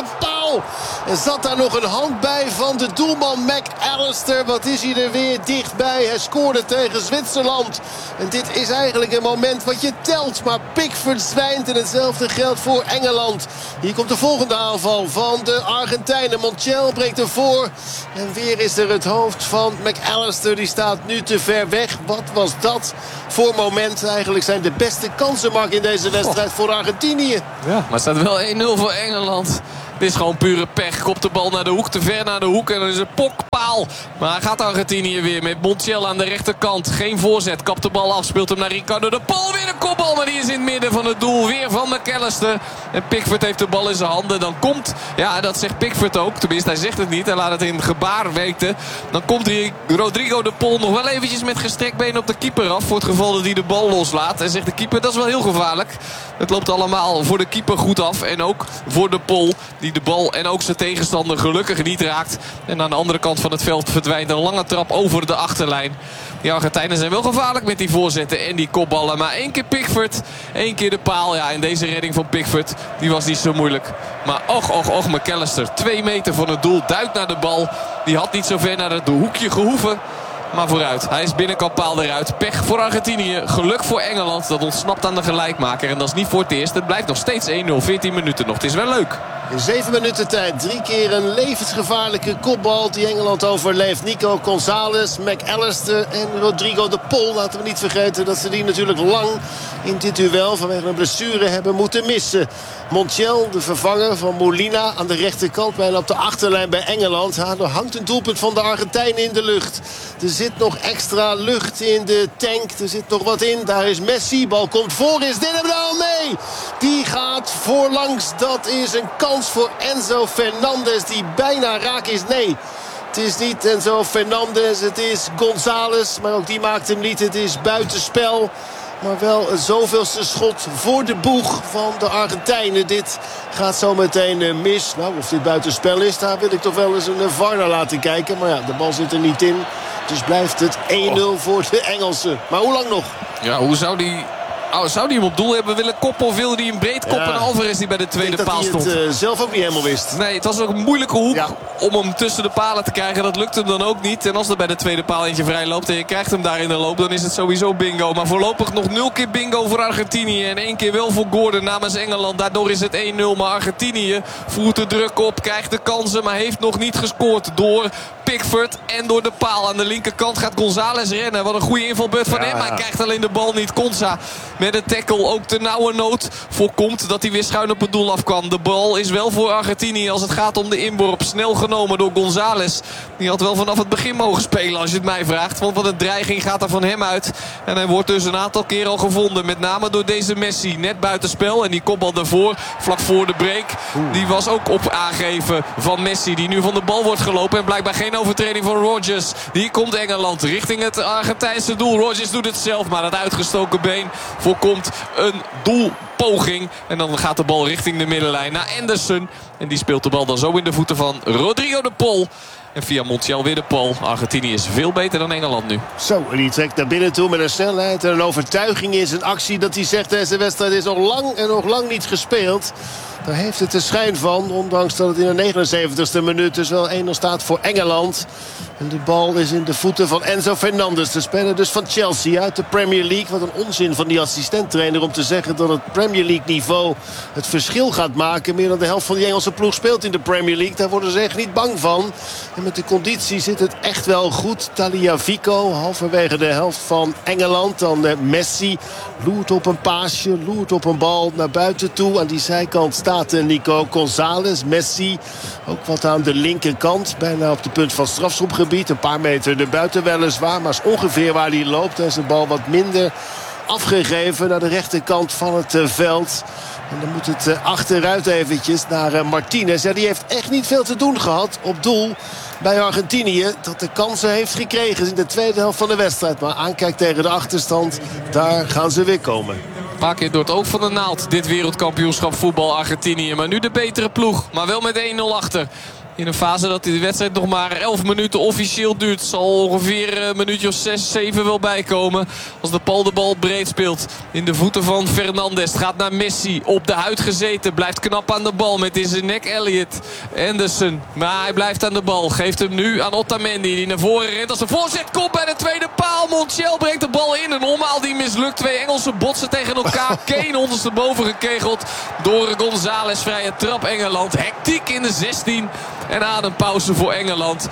goal. En zat daar nog een hand bij van de doelman McAllister. Wat is hij er weer dichtbij. Hij scoorde tegen Zwitserland. En dit is eigenlijk een moment wat je telt. Maar Pickford zwijnt en hetzelfde geldt voor Engeland. Hier komt de volgende aanval van de Argentijnen. Montiel breekt ervoor. En weer is er het hoofd van McAllister. Die staat nu te ver weg. Wat was dat voor moment? Eigenlijk zijn de beste kansenmak in deze wedstrijd oh. voor Argentinië. Ja, maar het staat wel één nul voor Engeland. Dit is gewoon pure pech. Kopt de bal naar de hoek, te ver naar de hoek. En dan is een pokpaal. Maar gaat Argentinië weer met Montiel aan de rechterkant. Geen voorzet, kapt de bal af. Speelt hem naar Ricardo de Pol. Weer een kopbal, maar die is in het midden van het doel. Weer van McAllister. En Pickford heeft de bal in zijn handen. Dan komt, ja dat zegt Pickford ook. Tenminste, hij zegt het niet. Hij laat het in gebaar weten. Dan komt Rodrigo de Pol nog wel eventjes met gestrekt been op de keeper af. Voor het geval dat hij de bal loslaat. En zegt de keeper, dat is wel heel gevaarlijk. Het loopt allemaal voor de keeper goed af. En ook voor de Pol. Die de bal en ook zijn tegenstander gelukkig niet raakt. En aan de andere kant van het veld verdwijnt een lange trap over de achterlijn. Die Argentijnen zijn wel gevaarlijk met die voorzetten en die kopballen. Maar één keer Pickford, één keer de paal. Ja, en deze redding van Pickford, die was niet zo moeilijk. Maar och, och, och, McAllister. Twee meter van het doel, duikt naar de bal. Die had niet zo ver naar het hoekje gehoeven. Maar vooruit, hij is binnenkant paal eruit. Pech voor Argentinië, geluk voor Engeland. Dat ontsnapt aan de gelijkmaker. En dat is niet voor het eerst. Het blijft nog steeds één nul, veertien minuten nog. Het is wel leuk. In zeven minuten tijd drie keer een levensgevaarlijke kopbal die Engeland overleeft. Nico González, McAllister en Rodrigo de Pol. Laten we niet vergeten dat ze die natuurlijk lang in dit duel vanwege een blessure hebben moeten missen. Montiel, de vervanger van Molina aan de rechterkant, bijna op de achterlijn bij Engeland. Er hangt een doelpunt van de Argentijnen in de lucht. Er zit nog extra lucht in de tank. Er zit nog wat in. Daar is Messi. Bal komt voor. Is dit hem dan? Nee! Die gaat voorlangs. Dat is een kans voor Enzo Fernandez die bijna raak is. Nee, het is niet Enzo Fernandez. Het is González. Maar ook die maakt hem niet. Het is buitenspel. Maar wel het zoveelste schot voor de boeg van de Argentijnen. Dit gaat zo meteen mis. Nou, of dit buitenspel is, daar wil ik toch wel eens een V A R naar laten kijken. Maar ja, de bal zit er niet in. Dus blijft het één nul voor de Engelsen. Maar hoe lang nog? Ja, hoe zou die... Oh, zou hij hem op doel hebben willen koppen of wilde hij hem breed koppen? Ja. En Alvarez die bij de tweede paal stond. Dat hij het uh, zelf ook niet helemaal wist. Nee, het was ook een moeilijke hoek ja. om hem tussen de palen te krijgen. Dat lukt hem dan ook niet. En als er bij de tweede paal eentje vrij loopt en je krijgt hem daar in de loop, dan is het sowieso bingo. Maar voorlopig nog nul keer bingo voor Argentinië. En één keer wel voor Gordon namens Engeland. Daardoor is het één nul. Maar Argentinië voert de druk op, krijgt de kansen, maar heeft nog niet gescoord door Pickford en door de paal. Aan de linkerkant gaat González rennen. Wat een goede invalbeurt van ja, hem. Maar hij krijgt alleen de bal niet. Conza met een tackle ook de nauwe nood voorkomt dat hij weer schuin op het doel afkwam. De bal is wel voor Argentinië als het gaat om de inworp. Snel genomen door González. Die had wel vanaf het begin mogen spelen als je het mij vraagt. Want wat een dreiging gaat er van hem uit. En hij wordt dus een aantal keer al gevonden. Met name door deze Messi. Net buitenspel. En die kopbal daarvoor, vlak voor de break. Die was ook op aangeven van Messi. Die nu van de bal wordt gelopen. En blijkbaar geen overtreding van Rodgers. Hier komt Engeland richting het Argentijnse doel. Rodgers doet het zelf. Maar dat uitgestoken been voorkomt een doelpoging. En dan gaat de bal richting de middenlijn naar Anderson. En die speelt de bal dan zo in de voeten van Rodrigo de Pol. En via Montiel weer de Pol. Argentinië is veel beter dan Engeland nu. Zo, en die trekt naar binnen toe met een snelheid en een overtuiging in zijn actie. Dat hij zegt, deze wedstrijd is nog lang en nog lang niet gespeeld. Daar heeft het de schijn van. Ondanks dat het in de negenenzeventigste minuut dus wel één nul staat voor Engeland. En de bal is in de voeten van Enzo Fernandez. De speler dus van Chelsea uit de Premier League. Wat een onzin van die assistenttrainer om te zeggen dat het Premier League niveau het verschil gaat maken. Meer dan de helft van die Engelse ploeg speelt in de Premier League. Daar worden ze echt niet bang van. En met de conditie zit het echt wel goed. Tagliafico halverwege de helft van Engeland. Dan eh, Messi loert op een paasje, loert op een bal naar buiten toe. Aan die zijkant staat eh, Nico González. Messi ook wat aan de linkerkant. Bijna op de punt van strafschopgebied. Een paar meter erbuiten weliswaar. Maar is ongeveer waar hij loopt. Hij is de bal wat minder afgegeven naar de rechterkant van het uh, veld. En dan moet het uh, achteruit eventjes naar uh, Martinez. Ja, die heeft echt niet veel te doen gehad op doel bij Argentinië. Dat de kansen heeft gekregen in de tweede helft van de wedstrijd. Maar aankijkt tegen de achterstand. Daar gaan ze weer komen. Een paar keer door het oog van de naald. Dit wereldkampioenschap voetbal Argentinië. Maar nu de betere ploeg. Maar wel met één nul achter. In een fase dat de wedstrijd nog maar elf minuten officieel duurt. Zal ongeveer een minuutje of zes, zeven wel bijkomen. Als de Paul de bal breed speelt. In de voeten van Fernandes. Het gaat naar Messi. Op de huid gezeten. Blijft knap aan de bal met in zijn nek Elliot. Anderson. Maar hij blijft aan de bal. Geeft hem nu aan Otamendi. Die naar voren rent. Als de voorzet komt bij de tweede paal. Montiel brengt de bal in. Een omhaal die mislukt. Twee Engelsen botsen tegen elkaar. Kane ondersteboven gekegeld door González. Vrije trap Engeland. Hectiek in de zestien. En adempauze voor Engeland.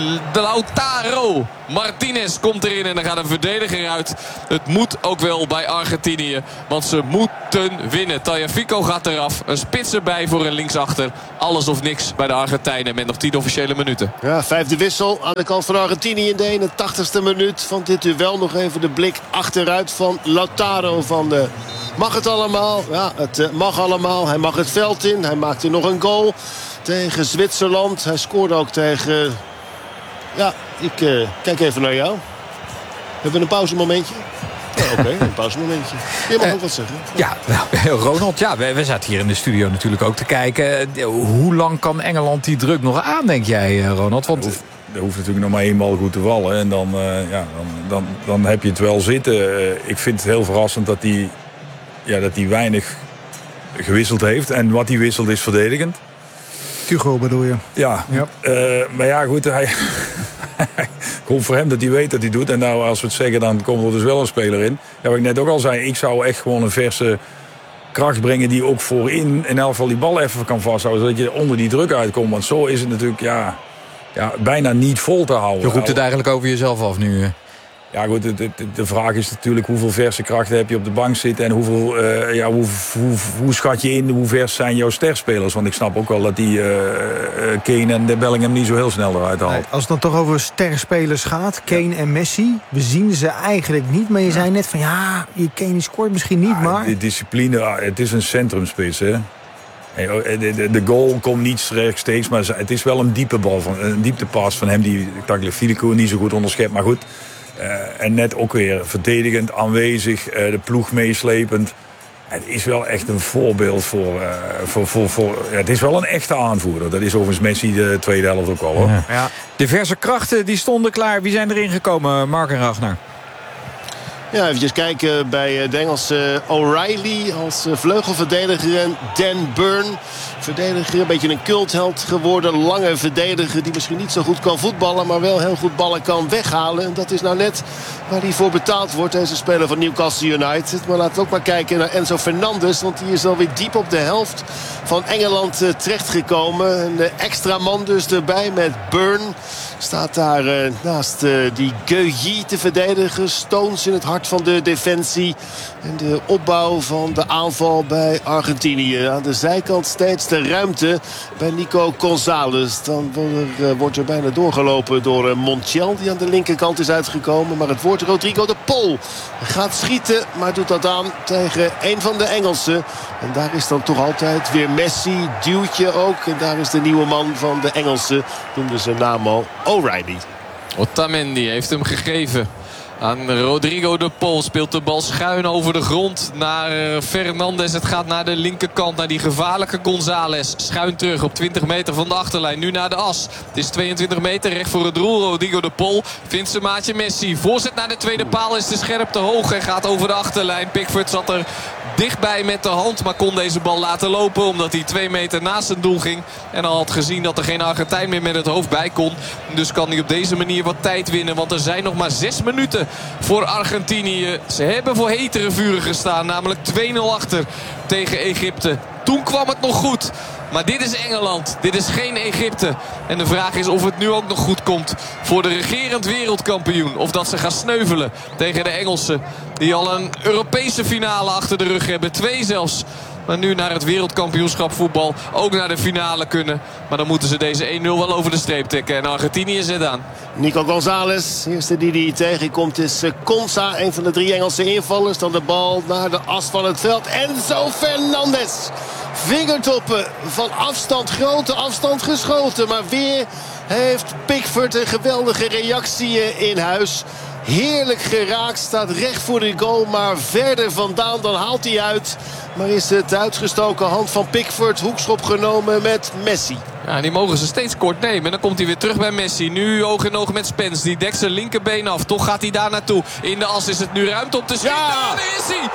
Lautaro Martinez komt erin en dan gaat een verdediger uit. Het moet ook wel bij Argentinië. Want ze moeten winnen. Tagliafico gaat eraf. Een spits erbij voor een linksachter. Alles of niks bij de Argentijnen met nog tien officiële minuten. Ja, vijfde wissel aan de kant van Argentinië in de eenentachtigste minuut van dit duel. Nog even de blik achteruit van Lautaro van de... Mag het allemaal? Ja, het mag allemaal. Hij mag het veld in. Hij maakte nog een goal tegen Zwitserland. Hij scoorde ook tegen... Ja, ik uh, kijk even naar jou. Hebben we een pauzemomentje? Ja, oké, okay, een pauzemomentje. Je mag uh, ook wat zeggen. Ja, nou, Ronald, ja, we, we zaten hier in de studio natuurlijk ook te kijken. Hoe lang kan Engeland die druk nog aan, denk jij, Ronald? Want... Er hoeft, er hoeft natuurlijk nog maar één bal goed te vallen. En dan, uh, ja, dan, dan, dan heb je het wel zitten. Uh, ik vind het heel verrassend dat hij ja, dat hij weinig gewisseld heeft. En wat hij wisselt is verdedigend. Hugo bedoel je? Ja, ja. Uh, maar ja goed, hij... Gewoon voor hem dat hij weet dat hij doet. En nou, als we het zeggen, dan komt er dus wel een speler in. Ja, wat ik net ook al zei, ik zou echt gewoon een verse kracht brengen die ook voorin in elk geval die bal even kan vasthouden. Zodat je onder die druk uitkomt. Want zo is het natuurlijk ja, ja, bijna niet vol te houden. Je roept het eigenlijk over jezelf af nu. Ja goed, de, de, de vraag is natuurlijk hoeveel verse krachten heb je op de bank zitten. En hoeveel, uh, ja, hoe, hoe, hoe schat je in, hoe vers zijn jouw sterspelers. Want ik snap ook wel dat die uh, Kane en de Bellingham niet zo heel snel eruit haalt. Nee, als het dan toch over sterspelers gaat, Kane ja. en Messi. We zien ze eigenlijk niet, maar je ja. zei net van ja, Kane scoort misschien niet, ja, maar... De discipline, het is een centrumspits, hè. De, de, de goal komt niet rechtstreeks, maar het is wel een diepe bal, van, een dieptepas van hem die Tagliafico niet zo goed onderschept. Maar goed... Uh, en net ook weer verdedigend aanwezig, uh, de ploeg meeslepend. Het is wel echt een voorbeeld voor... Uh, voor, voor, voor ja, het is wel een echte aanvoerder. Dat is overigens Messi de tweede helft ook al. Hoor. Ja. Ja. Diverse krachten die stonden klaar. Wie zijn erin gekomen, Mark en Ragnar? Ja, eventjes kijken bij de Engelse O'Reilly als vleugelverdediger en Dan Burn. Verdediger, een beetje een cultheld geworden. Lange verdediger die misschien niet zo goed kan voetballen, maar wel heel goed ballen kan weghalen. En dat is nou net waar hij voor betaald wordt, deze speler van Newcastle United. Maar laten we ook maar kijken naar Enzo Fernandes, want die is alweer diep op de helft van Engeland uh, terechtgekomen. Een uh, extra man dus erbij met Burn. Staat daar uh, naast uh, die Guehi te verdedigen. Stones in het hart van de defensie. En de opbouw van de aanval bij Argentinië. Aan de zijkant steeds de ruimte bij Nico González. Dan wordt er, uh, wordt er bijna doorgelopen door uh, Montiel, die aan de linkerkant is uitgekomen. Maar het wordt Rodrigo de Paul. Gaat schieten, maar doet dat aan tegen een van de Engelsen. En daar is dan toch altijd weer Messi. Duwtje ook. En daar is de nieuwe man van de Engelsen. Noemden zijn naam al. O'Reilly. Otamendi heeft hem gegeven aan Rodrigo de Paul. Speelt de bal schuin over de grond naar Fernandes. Het gaat naar de linkerkant, naar die gevaarlijke González. Schuin terug op twintig meter van de achterlijn. Nu naar de as. Het is tweeëntwintig meter recht voor het doel. Rodrigo de Paul vindt zijn maatje Messi. Voorzet naar de tweede paal is te scherp te hoog en gaat over de achterlijn. Pickford zat er dichtbij met de hand, maar kon deze bal laten lopen omdat hij twee meter naast zijn doel ging. En al had gezien dat er geen Argentijn meer met het hoofd bij kon. Dus kan hij op deze manier wat tijd winnen. Want er zijn nog maar zes minuten voor Argentinië. Ze hebben voor hetere vuren gestaan. Namelijk twee nul achter tegen Egypte. Toen kwam het nog goed. Maar dit is Engeland. Dit is geen Egypte. En de vraag is of het nu ook nog goed komt voor de regerend wereldkampioen. Of dat ze gaan sneuvelen tegen de Engelsen. Die al een Europese finale achter de rug hebben. Twee zelfs. Maar nu naar het wereldkampioenschap voetbal ook naar de finale kunnen. Maar dan moeten ze deze één nul wel over de streep tikken. En Argentinië zit aan. Nico González, eerste die hij tegenkomt is Konsa. Een van de drie Engelse invallers. Dan de bal naar de as van het veld. Enzo Fernandes. Vingertoppen van afstand, grote afstand geschoten. Maar weer heeft Pickford een geweldige reactie in huis. Heerlijk geraakt, staat recht voor de goal. Maar verder vandaan, dan haalt hij uit. Maar is het uitgestoken hand van Pickford. Hoekschop genomen met Messi. Ja, die mogen ze steeds kort nemen. En dan komt hij weer terug bij Messi. Nu oog in oog met Spence. Die dekt zijn linkerbeen af. Toch gaat hij daar naartoe. In de as is het nu ruimte om te schieten. Ja, daar is hij.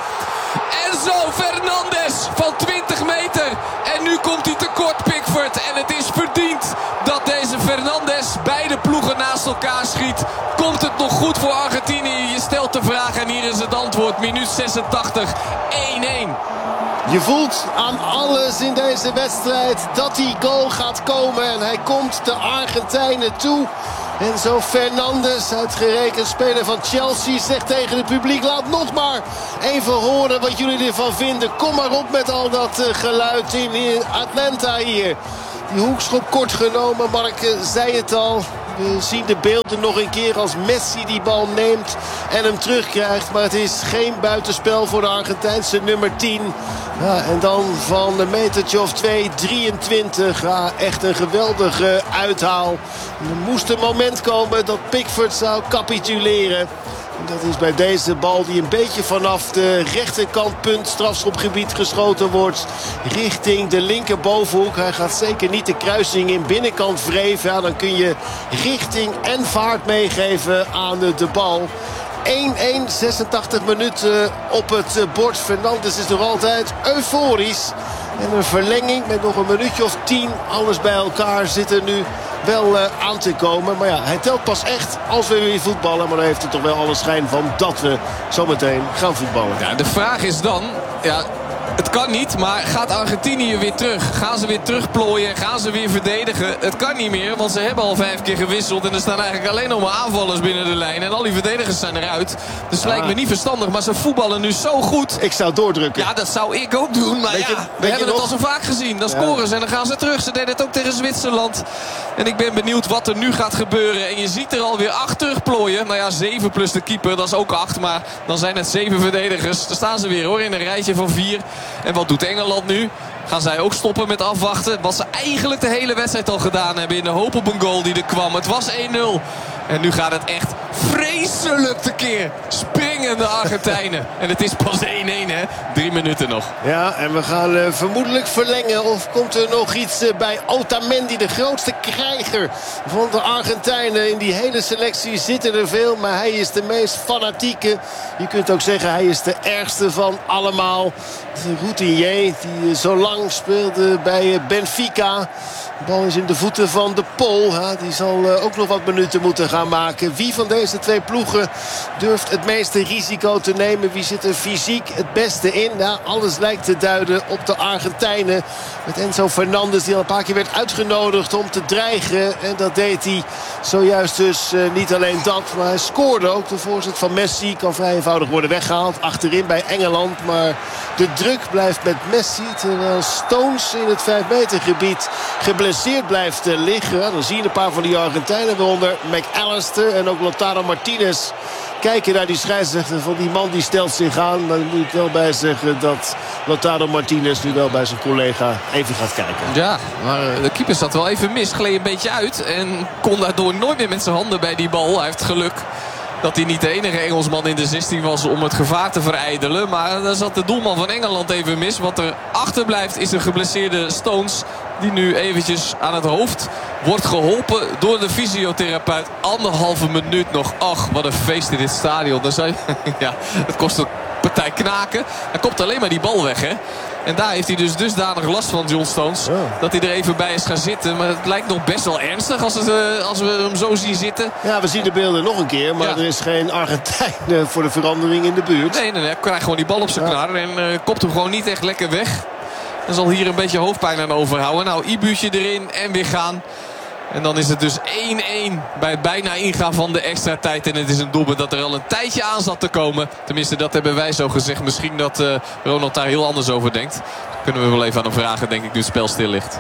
Enzo Fernandes van twintig meter. En nu komt hij tekort, Pickford. En het is verdiend dat deze Fernandes beide ploegen naast elkaar schiet. Komt het nog goed voor Argentinië? Je stelt de vraag en hier is het antwoord. Minuut zesentachtig. één-één. Je voelt aan alles in deze wedstrijd dat die goal gaat komen. En hij komt de Argentijnen toe. Enzo Fernandes, uitgerekend speler van Chelsea, zegt tegen het publiek: laat nog maar even horen wat jullie ervan vinden. Kom maar op met al dat uh, geluid in, in Atlanta hier. Die hoekschop kort genomen, Mark uh, zei het al. We zien de beelden nog een keer als Messi die bal neemt en hem terugkrijgt. Maar het is geen buitenspel voor de Argentijnse nummer tien. Ja, en dan van een metertje of twee, drieëntwintig. Ja, echt een geweldige uithaal. Er moest een moment komen dat Pickford zou capituleren. En dat is bij deze bal die een beetje vanaf de rechterkantpunt strafschopgebied geschoten wordt. Richting de linkerbovenhoek. Hij gaat zeker niet de kruising in binnenkant wreven. Ja, dan kun je richting en vaart meegeven aan de, de bal. één-één, zesentachtig minuten op het bord. Fernandes is nog altijd euforisch. En een verlenging met nog een minuutje of tien. Alles bij elkaar zit er nu wel uh, aan te komen. Maar ja, hij telt pas echt als we weer voetballen. Maar dan heeft het toch wel alle schijn van dat we zometeen gaan voetballen. Ja, de vraag is dan... Ja, het kan niet, maar gaat Argentinië weer terug? Gaan ze weer terugplooien? Gaan ze weer verdedigen? Het kan niet meer, want ze hebben al vijf keer gewisseld. En er staan eigenlijk alleen nog maar aanvallers binnen de lijn. En al die verdedigers zijn eruit. Dus het lijkt me niet verstandig, maar ze voetballen nu zo goed. Ik zou doordrukken. Ja, dat zou ik ook doen. Maar weet je, ja, we hebben het al zo vaak gezien. Dan scoren ze en dan gaan ze terug. Ze deden het ook tegen Zwitserland. En ik ben benieuwd wat er nu gaat gebeuren. En je ziet er alweer acht terugplooien. Nou ja, zeven plus de keeper, dat is ook acht. Maar dan zijn het zeven verdedigers. Daar staan ze weer hoor, in een rijtje van vier. En wat doet Engeland nu? Gaan zij ook stoppen met afwachten? Wat ze eigenlijk de hele wedstrijd al gedaan hebben. In de hoop op een goal die er kwam. Het was één nul. En nu gaat het echt vreselijk tekeer. Springen de Argentijnen. En het is pas één-één hè. Drie minuten nog. Ja, en we gaan uh, vermoedelijk verlengen. Of komt er nog iets uh, bij Otamendi, de grootste krijger van de Argentijnen. In die hele selectie zitten er veel. Maar hij is de meest fanatieke. Je kunt ook zeggen hij is de ergste van allemaal. De routinier die uh, zo lang speelde bij uh, Benfica. De bal is in de voeten van de Pool. Ja, die zal uh, ook nog wat minuten moeten gaan maken. Wie van deze twee ploegen durft het meeste risico te nemen? Wie zit er fysiek het beste in? Ja, alles lijkt te duiden op de Argentijnen. Met Enzo Fernandes die al een paar keer werd uitgenodigd om te dreigen. En dat deed hij zojuist dus uh, niet alleen dat. Maar hij scoorde ook. De voorzet van Messi kan vrij eenvoudig worden weggehaald. Achterin bij Engeland. Maar de druk blijft met Messi. Terwijl Stones in het vijf meter gebied geblesseerd blijft uh, liggen. Ja, dan zie je een paar van die Argentijnen. Waaronder McAllister en ook Lautaro Martinez. Kijken naar die scheidsrechter van die man die stelt zich aan. Maar dan moet ik wel bij zeggen dat Lautaro Martinez nu wel bij zijn collega even gaat kijken. Ja, maar de keeper zat wel even mis. Gleed een beetje uit. En kon daardoor nooit meer met zijn handen bij die bal. Hij heeft geluk dat hij niet de enige Engelsman in de zestien was om het gevaar te verijdelen. Maar daar zat de doelman van Engeland even mis. Wat er achterblijft is een geblesseerde Stones. Die nu eventjes aan het hoofd wordt geholpen door de fysiotherapeut. Anderhalve minuut nog. Ach, wat een feest in dit stadion. Dan zou je, ja, het kost een partij knaken. Dan komt alleen maar die bal weg, hè. En daar heeft hij dus dusdanig last van, John Stones. Oh. Dat hij er even bij is gaan zitten. Maar het lijkt nog best wel ernstig als, het, uh, als we hem zo zien zitten. Ja, we zien de beelden nog een keer. Maar ja, er is geen Argentijn uh, voor de verandering in de buurt. Nee, nee, nee. Hij krijgt gewoon die bal op zijn ja. knar. En uh, kopt hem gewoon niet echt lekker weg. Dan zal hier een beetje hoofdpijn aan overhouden. Nou, Ibuutje erin en weer gaan. En dan is het dus één-één bij het bijna ingaan van de extra tijd. En het is een doelpunt dat er al een tijdje aan zat te komen. Tenminste, dat hebben wij zo gezegd. Misschien dat uh, Ronald daar heel anders over denkt. Kunnen we wel even aan hem vragen, denk ik, nu het spel stil ligt.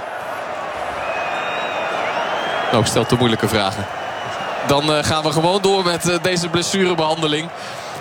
Nou, ik stel te moeilijke vragen. Dan uh, gaan we gewoon door met uh, deze blessurebehandeling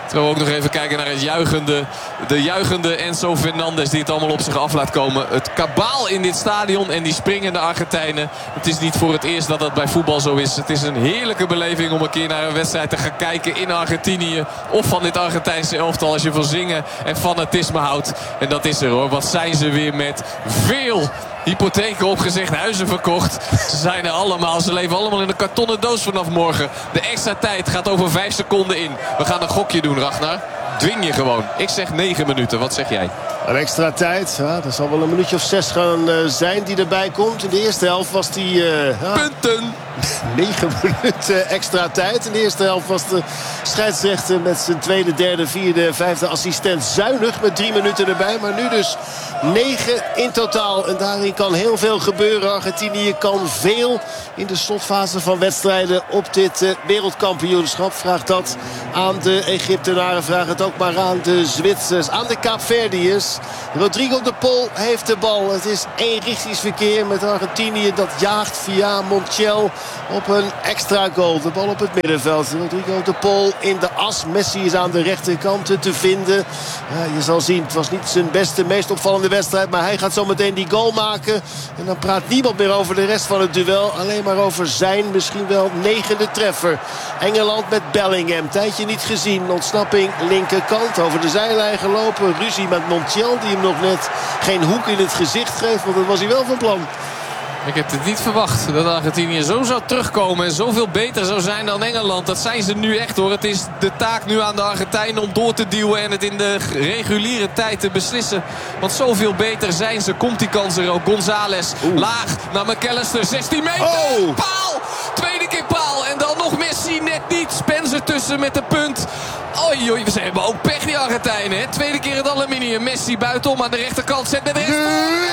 Terwijl we ook nog even kijken naar het juichende, de juichende Enzo Fernandez die het allemaal op zich af laat komen. Het kabaal in dit stadion en die springende Argentijnen. Het is niet voor het eerst dat dat bij voetbal zo is. Het is een heerlijke beleving om een keer naar een wedstrijd te gaan kijken in Argentinië. Of van dit Argentijnse elftal als je van zingen en fanatisme houdt. En dat is er hoor. Wat zijn ze weer met veel hypotheken opgezegd, huizen verkocht. Ze zijn er allemaal. Ze leven allemaal in een kartonnen doos vanaf morgen. De extra tijd gaat over vijf seconden in. We gaan een gokje doen, Ragnar. Dwing je gewoon. Ik zeg negen minuten. Wat zeg jij? Een extra tijd. Ja, dat zal wel een minuutje of zes gaan uh, zijn die erbij komt. In de eerste helft was die... Uh, ja, punten! negen minuten extra tijd. In de eerste helft was de scheidsrechter met zijn tweede, derde, vierde, vijfde assistent zuinig. Met drie minuten erbij. Maar nu dus negen in totaal. En daarin kan heel veel gebeuren. Argentinië kan veel in de slotfase van wedstrijden op dit uh, wereldkampioenschap. Vraag dat aan de Egyptenaren. Vraag het ook maar aan de Zwitsers. Aan de Kaapverdiërs. Rodrigo de Pol heeft de bal. Het is eenrichtingsverkeer met Argentinië. Dat jaagt via Montiel op een extra goal. De bal op het middenveld. Rodrigo de Pol in de as. Messi is aan de rechterkant te vinden. Ja, je zal zien, het was niet zijn beste, meest opvallende wedstrijd. Maar hij gaat zo meteen die goal maken. En dan praat niemand meer over de rest van het duel. Alleen maar over zijn misschien wel negende treffer. Engeland met Bellingham. Tijdje niet gezien. Ontsnapping linkerkant. Over de zijlijn gelopen. Ruzie met Montiel die hem nog net geen hoek in het gezicht geeft. Want dat was hij wel van plan. Ik heb het niet verwacht dat Argentinië zo zou terugkomen en zoveel beter zou zijn dan Engeland. Dat zijn ze nu echt hoor. Het is de taak nu aan de Argentijnen om door te duwen en het in de reguliere tijd te beslissen. Want zoveel beter zijn ze. Komt die kans er ook. González laag naar McAllister. zestien meter. Oh. Paal. Tweede keer paal. En dan nog Messi net niet. Spencer tussen met de punt. Oei, oei, ze hebben ook pech die Argentijnen. Hè? Tweede keer het aluminium. Messi buitenom aan de rechterkant. Zet met de rest.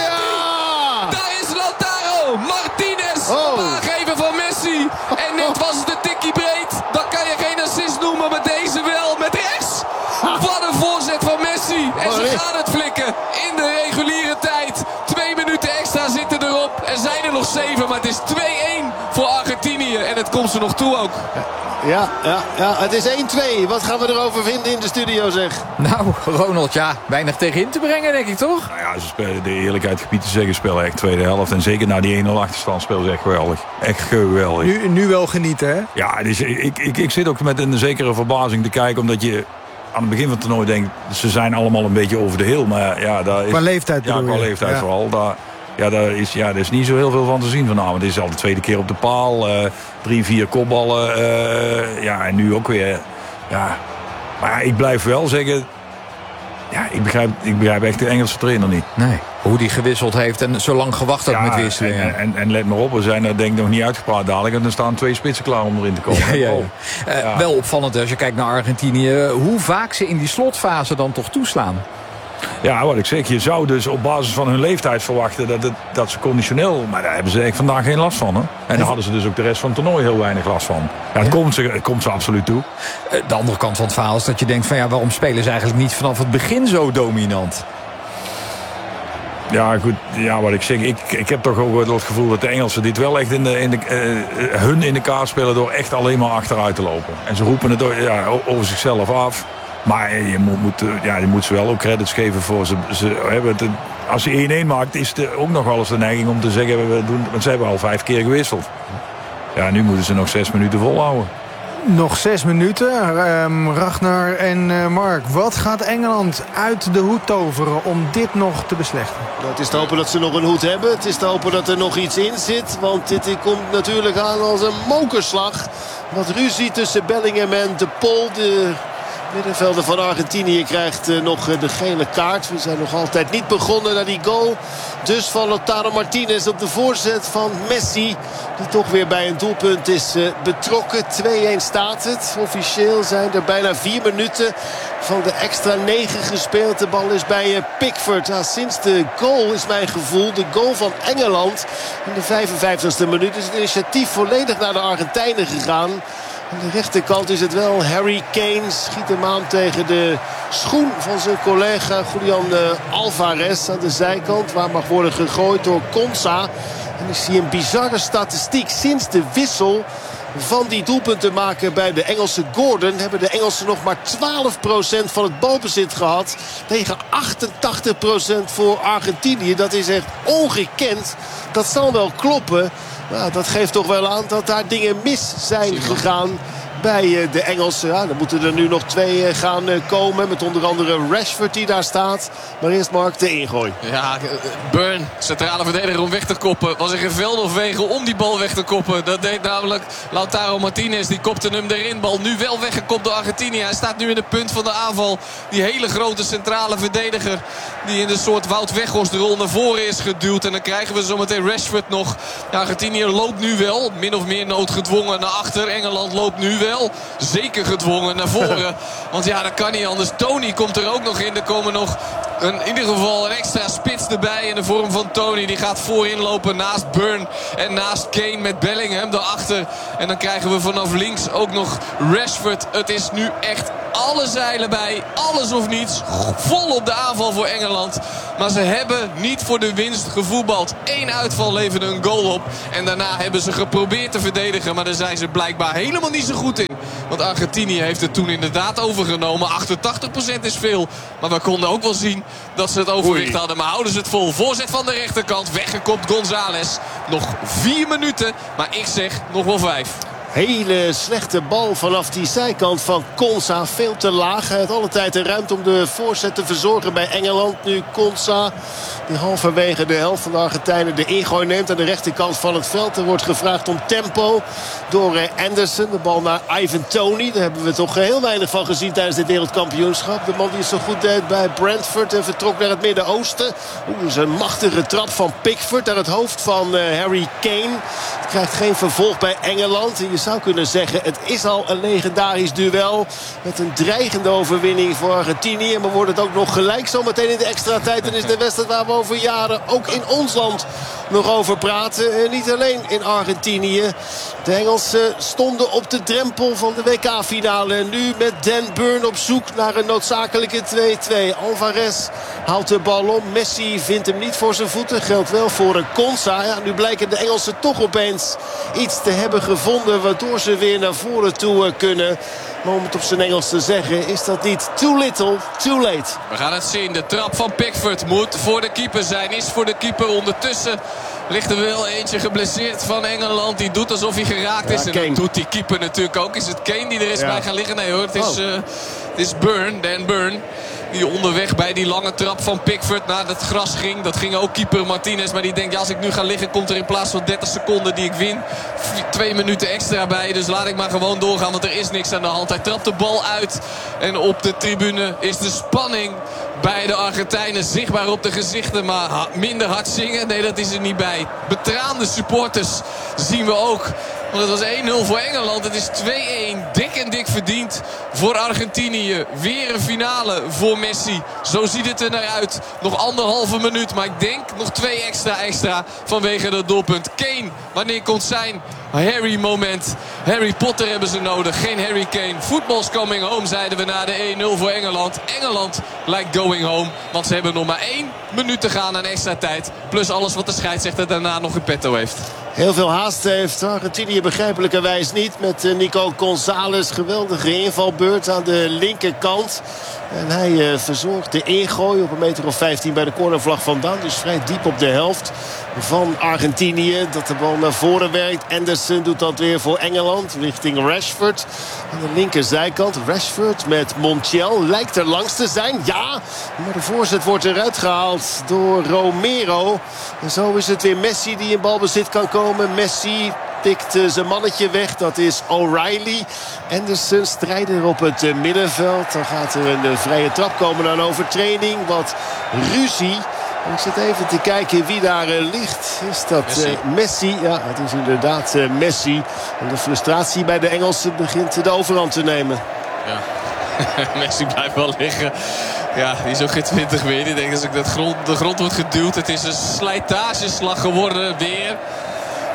Ja. Daar is Lautaro. Martinez. Oh. Aangeven van Messi. En net was het een tikkie breed. Dan kan je geen assist noemen. Maar deze wel. Met rechts. Wat een voorzet van Messi. En ze gaan het flikken. In de reguliere tijd. Twee minuten extra zitten erop. Er zijn er nog zeven. Maar het is twee-één voor Argentinië. En het komt ze nog toe ook. Ja, ja, ja, het is één twee. Wat gaan we erover vinden in de studio, zeg? Nou, Ronald, ja, weinig tegenin te brengen, denk ik, toch? Nou ja, ze spelen de eerlijkheid gebied te zeggen, spelen echt tweede helft. En zeker na die één nul achterstand spelen ze echt geweldig. Echt geweldig. Nu, nu wel genieten, hè? Ja, dus ik, ik, ik zit ook met een zekere verbazing te kijken, omdat je aan het begin van het toernooi denkt, ze zijn allemaal een beetje over de hill. Maar ja, daar is... Qua leeftijd Ja, qua leeftijd ja. vooral. Daar, Ja, daar is, ja, daar is niet zo heel veel van te zien vanavond. Het is al de tweede keer op de paal. Uh, drie, vier kopballen. Uh, ja, en nu ook weer. Ja. Maar ja, ik blijf wel zeggen... Ja, ik begrijp, ik begrijp echt de Engelse trainer niet. Nee. Hoe die gewisseld heeft en zo lang gewacht had ja, met wisselen. En, en, en let maar op, we zijn er denk ik nog niet uitgepraat dadelijk. En er staan twee spitsen klaar om erin te komen. Ja, ja, ja. Oh. Uh, ja. Wel opvallend als je kijkt naar Argentinië. Hoe vaak ze in die slotfase dan toch toeslaan. Ja, wat ik zeg, je zou dus op basis van hun leeftijd verwachten dat, het, dat ze conditioneel... Maar daar hebben ze echt vandaag geen last van. Hè? En daar hadden ze dus ook de rest van het toernooi heel weinig last van. Ja, het, ja. Komt ze, het komt ze absoluut toe. De andere kant van het verhaal is dat je denkt van ja, waarom spelen ze eigenlijk niet vanaf het begin zo dominant? Ja, goed. Ja, wat ik zeg, ik, ik heb toch ook wel het gevoel dat de Engelsen dit wel echt in de, in de, uh, hun in de kaart spelen door echt alleen maar achteruit te lopen. En ze roepen het ja, over zichzelf af. Maar je moet, moet, ja, je moet ze wel ook credits geven voor ze. ze hebben het, als je één-één maakt, is er ook nog wel eens de neiging om te zeggen, we doen, want ze hebben al vijf keer gewisseld. Ja, nu moeten ze nog zes minuten volhouden. Nog zes minuten. Um, Ragnar en uh, Mark, wat gaat Engeland uit de hoed toveren om dit nog te beslechten? Nou, het is te hopen dat ze nog een hoed hebben. Het is te hopen dat er nog iets in zit. Want dit komt natuurlijk aan als een mokerslag. Wat ruzie tussen Bellingham en de Pol. De middenvelder van Argentinië krijgt uh, nog uh, de gele kaart. We zijn nog altijd niet begonnen naar die goal. Dus van Lautaro Martinez op de voorzet van Messi. Die toch weer bij een doelpunt is uh, betrokken. twee-één staat het. Officieel zijn er bijna vier minuten van de extra negen gespeeld. De bal is bij uh, Pickford. Nou, sinds de goal is mijn gevoel. De goal van Engeland in de vijfenvijftigste minuut is het initiatief volledig naar de Argentijnen gegaan. Aan de rechterkant is het wel Harry Kane. Schiet hem aan tegen de schoen van zijn collega Julian Alvarez aan de zijkant. Waar mag worden gegooid door Konsa. En ik zie een bizarre statistiek. Sinds de wissel van die doelpunten maken bij de Engelse Gordon... hebben de Engelsen nog maar twaalf procent van het balbezit gehad... tegen achtentachtig procent voor Argentinië. Dat is echt ongekend. Dat zal wel kloppen. Nou, dat geeft toch wel aan dat daar dingen mis zijn gegaan... bij de Engelsen. Ja, dan moeten er nu nog twee gaan komen. Met onder andere Rashford die daar staat. Maar eerst Mark de ingooi. Ja, Burn, centrale verdediger om weg te koppen. Was er geen veld of wegen om die bal weg te koppen. Dat deed namelijk Lautaro Martinez. Die kopte hem erin. Bal nu wel weggekopt door Argentinië. Hij staat nu in het punt van de aanval. Die hele grote centrale verdediger. Die in de soort Wout Weghorst rol naar voren is geduwd. En dan krijgen we zometeen Rashford nog. Ja, Argentinië loopt nu wel. Min of meer noodgedwongen naar achter. Engeland loopt nu wel. Zeker gedwongen naar voren. Want ja, dat kan niet anders. Tony komt er ook nog in. Er komen nog een, in ieder geval een extra spits erbij in de vorm van Tony. Die gaat voorin lopen naast Burn en naast Kane met Bellingham daarachter. En dan krijgen we vanaf links ook nog Rashford. Het is nu echt alle zeilen bij. Alles of niets. Vol op de aanval voor Engeland. Maar ze hebben niet voor de winst gevoetbald. Eén uitval leverde een goal op. En daarna hebben ze geprobeerd te verdedigen. Maar daar zijn ze blijkbaar helemaal niet zo goed in. Want Argentinië heeft het toen inderdaad overgenomen. achtentachtig procent is veel. Maar we konden ook wel zien dat ze het overwicht Oei. hadden. Maar houden ze het vol. Voorzet van de rechterkant. Weggekopt González. Nog vier minuten. Maar ik zeg nog wel vijf. Hele slechte bal vanaf die zijkant van Konsa. Veel te laag. Hij had alle tijd de ruimte om de voorzet te verzorgen bij Engeland. Nu Konsa, die halverwege de helft van de Argentijnen de ingooi neemt aan de rechterkant van het veld. Er wordt gevraagd om tempo door Anderson. De bal naar Ivan Toney. Daar hebben we toch heel weinig van gezien tijdens dit wereldkampioenschap. De man die het zo goed deed bij Brentford en vertrok naar het Midden-Oosten. Oeh, dat is een machtige trap van Pickford naar het hoofd van uh, Harry Kane. Het krijgt geen vervolg bij Engeland. Je zou kunnen zeggen, het is al een legendarisch duel. Met een dreigende overwinning voor Argentinië. Maar wordt het ook nog gelijk zometeen in de extra tijd. Dan is de wedstrijd waar we over jaren ook in ons land nog over praten. En niet alleen in Argentinië. De Engelsen stonden op de drempel van de W K-finale. En nu met Dan Burn op zoek naar een noodzakelijke twee-twee. Alvarez haalt de bal om. Messi vindt hem niet voor zijn voeten. Geldt wel voor een Konsa. Ja, nu blijken de Engelsen toch opeens iets te hebben gevonden waardoor ze weer naar voren toe kunnen. Maar om het op zijn Engels te zeggen, is dat niet too little, too late. We gaan het zien. De trap van Pickford moet voor de keeper zijn. Is voor de keeper. Ondertussen ligt er wel eentje geblesseerd van Engeland. Die doet alsof hij geraakt is. Ja, en dat doet die keeper natuurlijk ook. Is het Kane die er is ja. bij gaan liggen? Nee hoor, het is, oh. uh, het is Burn, Dan Burn. Die onderweg bij die lange trap van Pickford naar het gras ging. Dat ging ook keeper Martinez. Maar die denkt, ja, als ik nu ga liggen, komt er in plaats van dertig seconden die ik win, twee minuten extra bij. Dus laat ik maar gewoon doorgaan, want er is niks aan de hand. Hij trapt de bal uit. En op de tribune is de spanning bij de Argentijnen zichtbaar op de gezichten. Maar minder hard zingen, nee, dat is er niet bij. Betraande supporters zien we ook. Want het was één nul voor Engeland. Het is twee-één. Dik en dik verdiend voor Argentinië. Weer een finale voor Messi. Zo ziet het er naar uit. Nog anderhalve minuut. Maar ik denk nog twee extra extra vanwege dat doelpunt. Kane, wanneer komt zijn Harry moment? Harry Potter hebben ze nodig. Geen Harry Kane. Football's coming home, zeiden we na de één nul voor Engeland. Engeland lijkt going home. Want ze hebben nog maar één minuut te gaan aan extra tijd. Plus alles wat de scheidsrechter daarna nog in petto heeft. Heel veel haast heeft Argentinië begrijpelijkerwijs niet. Met Nico González, geweldige invalbeurt aan de linkerkant. En hij uh, verzorgt de ingooi op een meter of vijftien bij de cornervlag vandaan. Dus vrij diep op de helft van Argentinië. Dat de bal naar voren werkt. Anderson doet dat weer voor Engeland richting Rashford. Aan de linkerzijkant Rashford met Montiel. Lijkt er langs te zijn, ja. Maar de voorzet wordt eruit gehaald door Romero. En zo is het weer Messi die in balbezit kan komen. Messi tikt zijn mannetje weg. Dat is O'Reilly. Anderson strijder op het middenveld. Dan gaat er een vrije trap komen naar een overtreding. Wat ruzie. Ik zit even te kijken wie daar uh, ligt. Is dat Messi? Uh, Messi? Ja, het is inderdaad uh, Messi. En de frustratie bij de Engelsen begint de overhand te nemen. Ja, Messi blijft wel liggen. Ja, die is ook geen twintig meer. Die denkt als ik dat grond, de grond wordt geduwd. Het is een slijtageslag geworden weer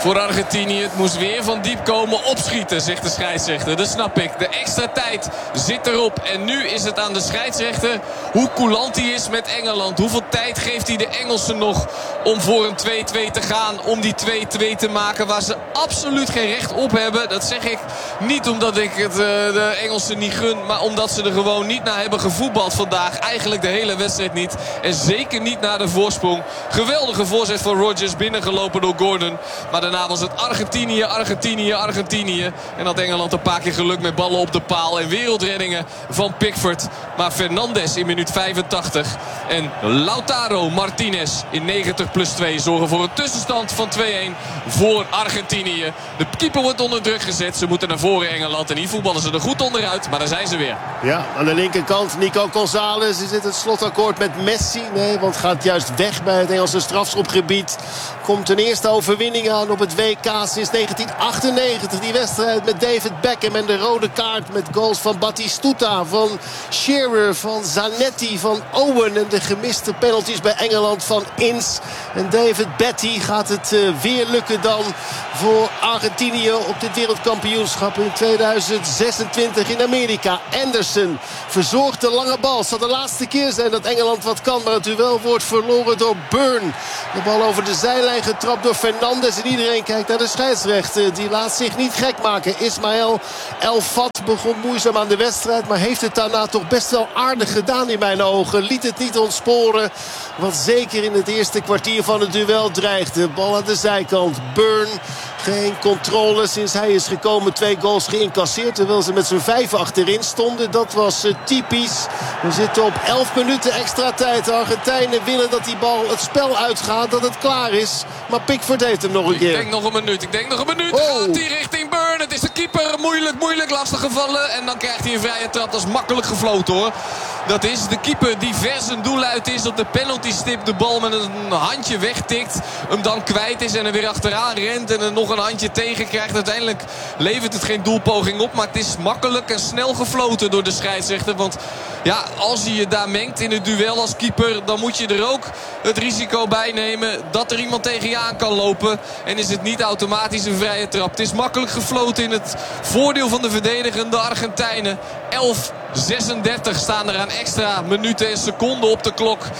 voor Argentinië. Het moest weer van diep komen. Opschieten, zegt de scheidsrechter. Dat snap ik. De extra tijd zit erop. En nu is het aan de scheidsrechter hoe coulant hij is met Engeland. Hoeveel tijd geeft hij de Engelsen nog om voor een twee-twee te gaan? Om die twee-twee te maken waar ze absoluut geen recht op hebben. Dat zeg ik niet omdat ik het, uh, de Engelsen niet gun. Maar omdat ze er gewoon niet naar hebben gevoetbald vandaag. Eigenlijk de hele wedstrijd niet. En zeker niet na de voorsprong. Geweldige voorzet van Rodgers. Binnengelopen door Gordon. Maar daarna was het Argentinië, Argentinië, Argentinië. En had Engeland een paar keer geluk met ballen op de paal. En wereldreddingen van Pickford. Maar Fernandes in minuut vijfentachtig. En Lautaro Martinez in negentig plus twee zorgen voor een tussenstand van twee-een voor Argentinië. De keeper wordt onder druk gezet. Ze moeten naar voren Engeland. En hier voetballen ze er goed onderuit. Maar daar zijn ze weer. Ja, aan de linkerkant Nico González. Is dit het slotakkoord met Messi? Nee, want gaat juist weg bij het Engelse strafschopgebied. Komt een eerste overwinning aan op het W K sinds negentien achtennegentig. Die wedstrijd met David Beckham en de rode kaart met goals van Batistuta, van Shearer, van Zanetti, van Owen. En de gemiste penalties bij Engeland van Ince. En David Batty gaat het uh, weer lukken dan voor Argentinië op dit wereldkampioenschap in tweeduizend zesentwintig in Amerika. Anderson verzorgt de lange bal. Het zal de laatste keer zijn dat Engeland wat kan. Maar het duel wordt verloren door Burn. De bal over de zijlijn getrapt door Fernandes. En iedereen kijkt naar de scheidsrechter. Die laat zich niet gek maken. Ismaël El Fat begon moeizaam aan de wedstrijd. Maar heeft het daarna toch best wel aardig gedaan in mijn ogen. Liet het niet ontsporen. Wat zeker in het eerste kwartier van het duel dreigde. Bal aan de zijkant. Burn. Geen controle sinds hij is gekomen. Twee goals geïncasseerd. Terwijl ze met z'n vijf achterin stonden. Dat was uh, typisch. We zitten op elf minuten extra tijd. De Argentijnen willen dat die bal het spel uitgaat. Dat het klaar is. Maar Pickford heeft hem nog een keer. Ik denk nog een minuut. Ik denk nog een minuut. Oh. Gaat hij richting Burn. Het is de keeper. Moeilijk, moeilijk. Lastig gevallen. En dan krijgt hij een vrije trap. Dat is makkelijk gefloten hoor. Dat is de keeper die ver zijn doel uit is. Op de penalty stip de bal met een handje wegtikt. Hem dan kwijt is en er weer achteraan rent. En er nog een handje tegen krijgt. Uiteindelijk levert het geen doelpoging op. Maar het is makkelijk en snel gefloten door de scheidsrechter. Want ja, als hij je daar mengt in het duel als keeper, dan moet je er ook het risico bij nemen dat er iemand tegen je aan kan lopen. En is het niet automatisch een vrije trap. Het is makkelijk gefloten in het voordeel van de verdedigende Argentijnen. elf zesendertig staan er aan extra minuten en seconden op de klok.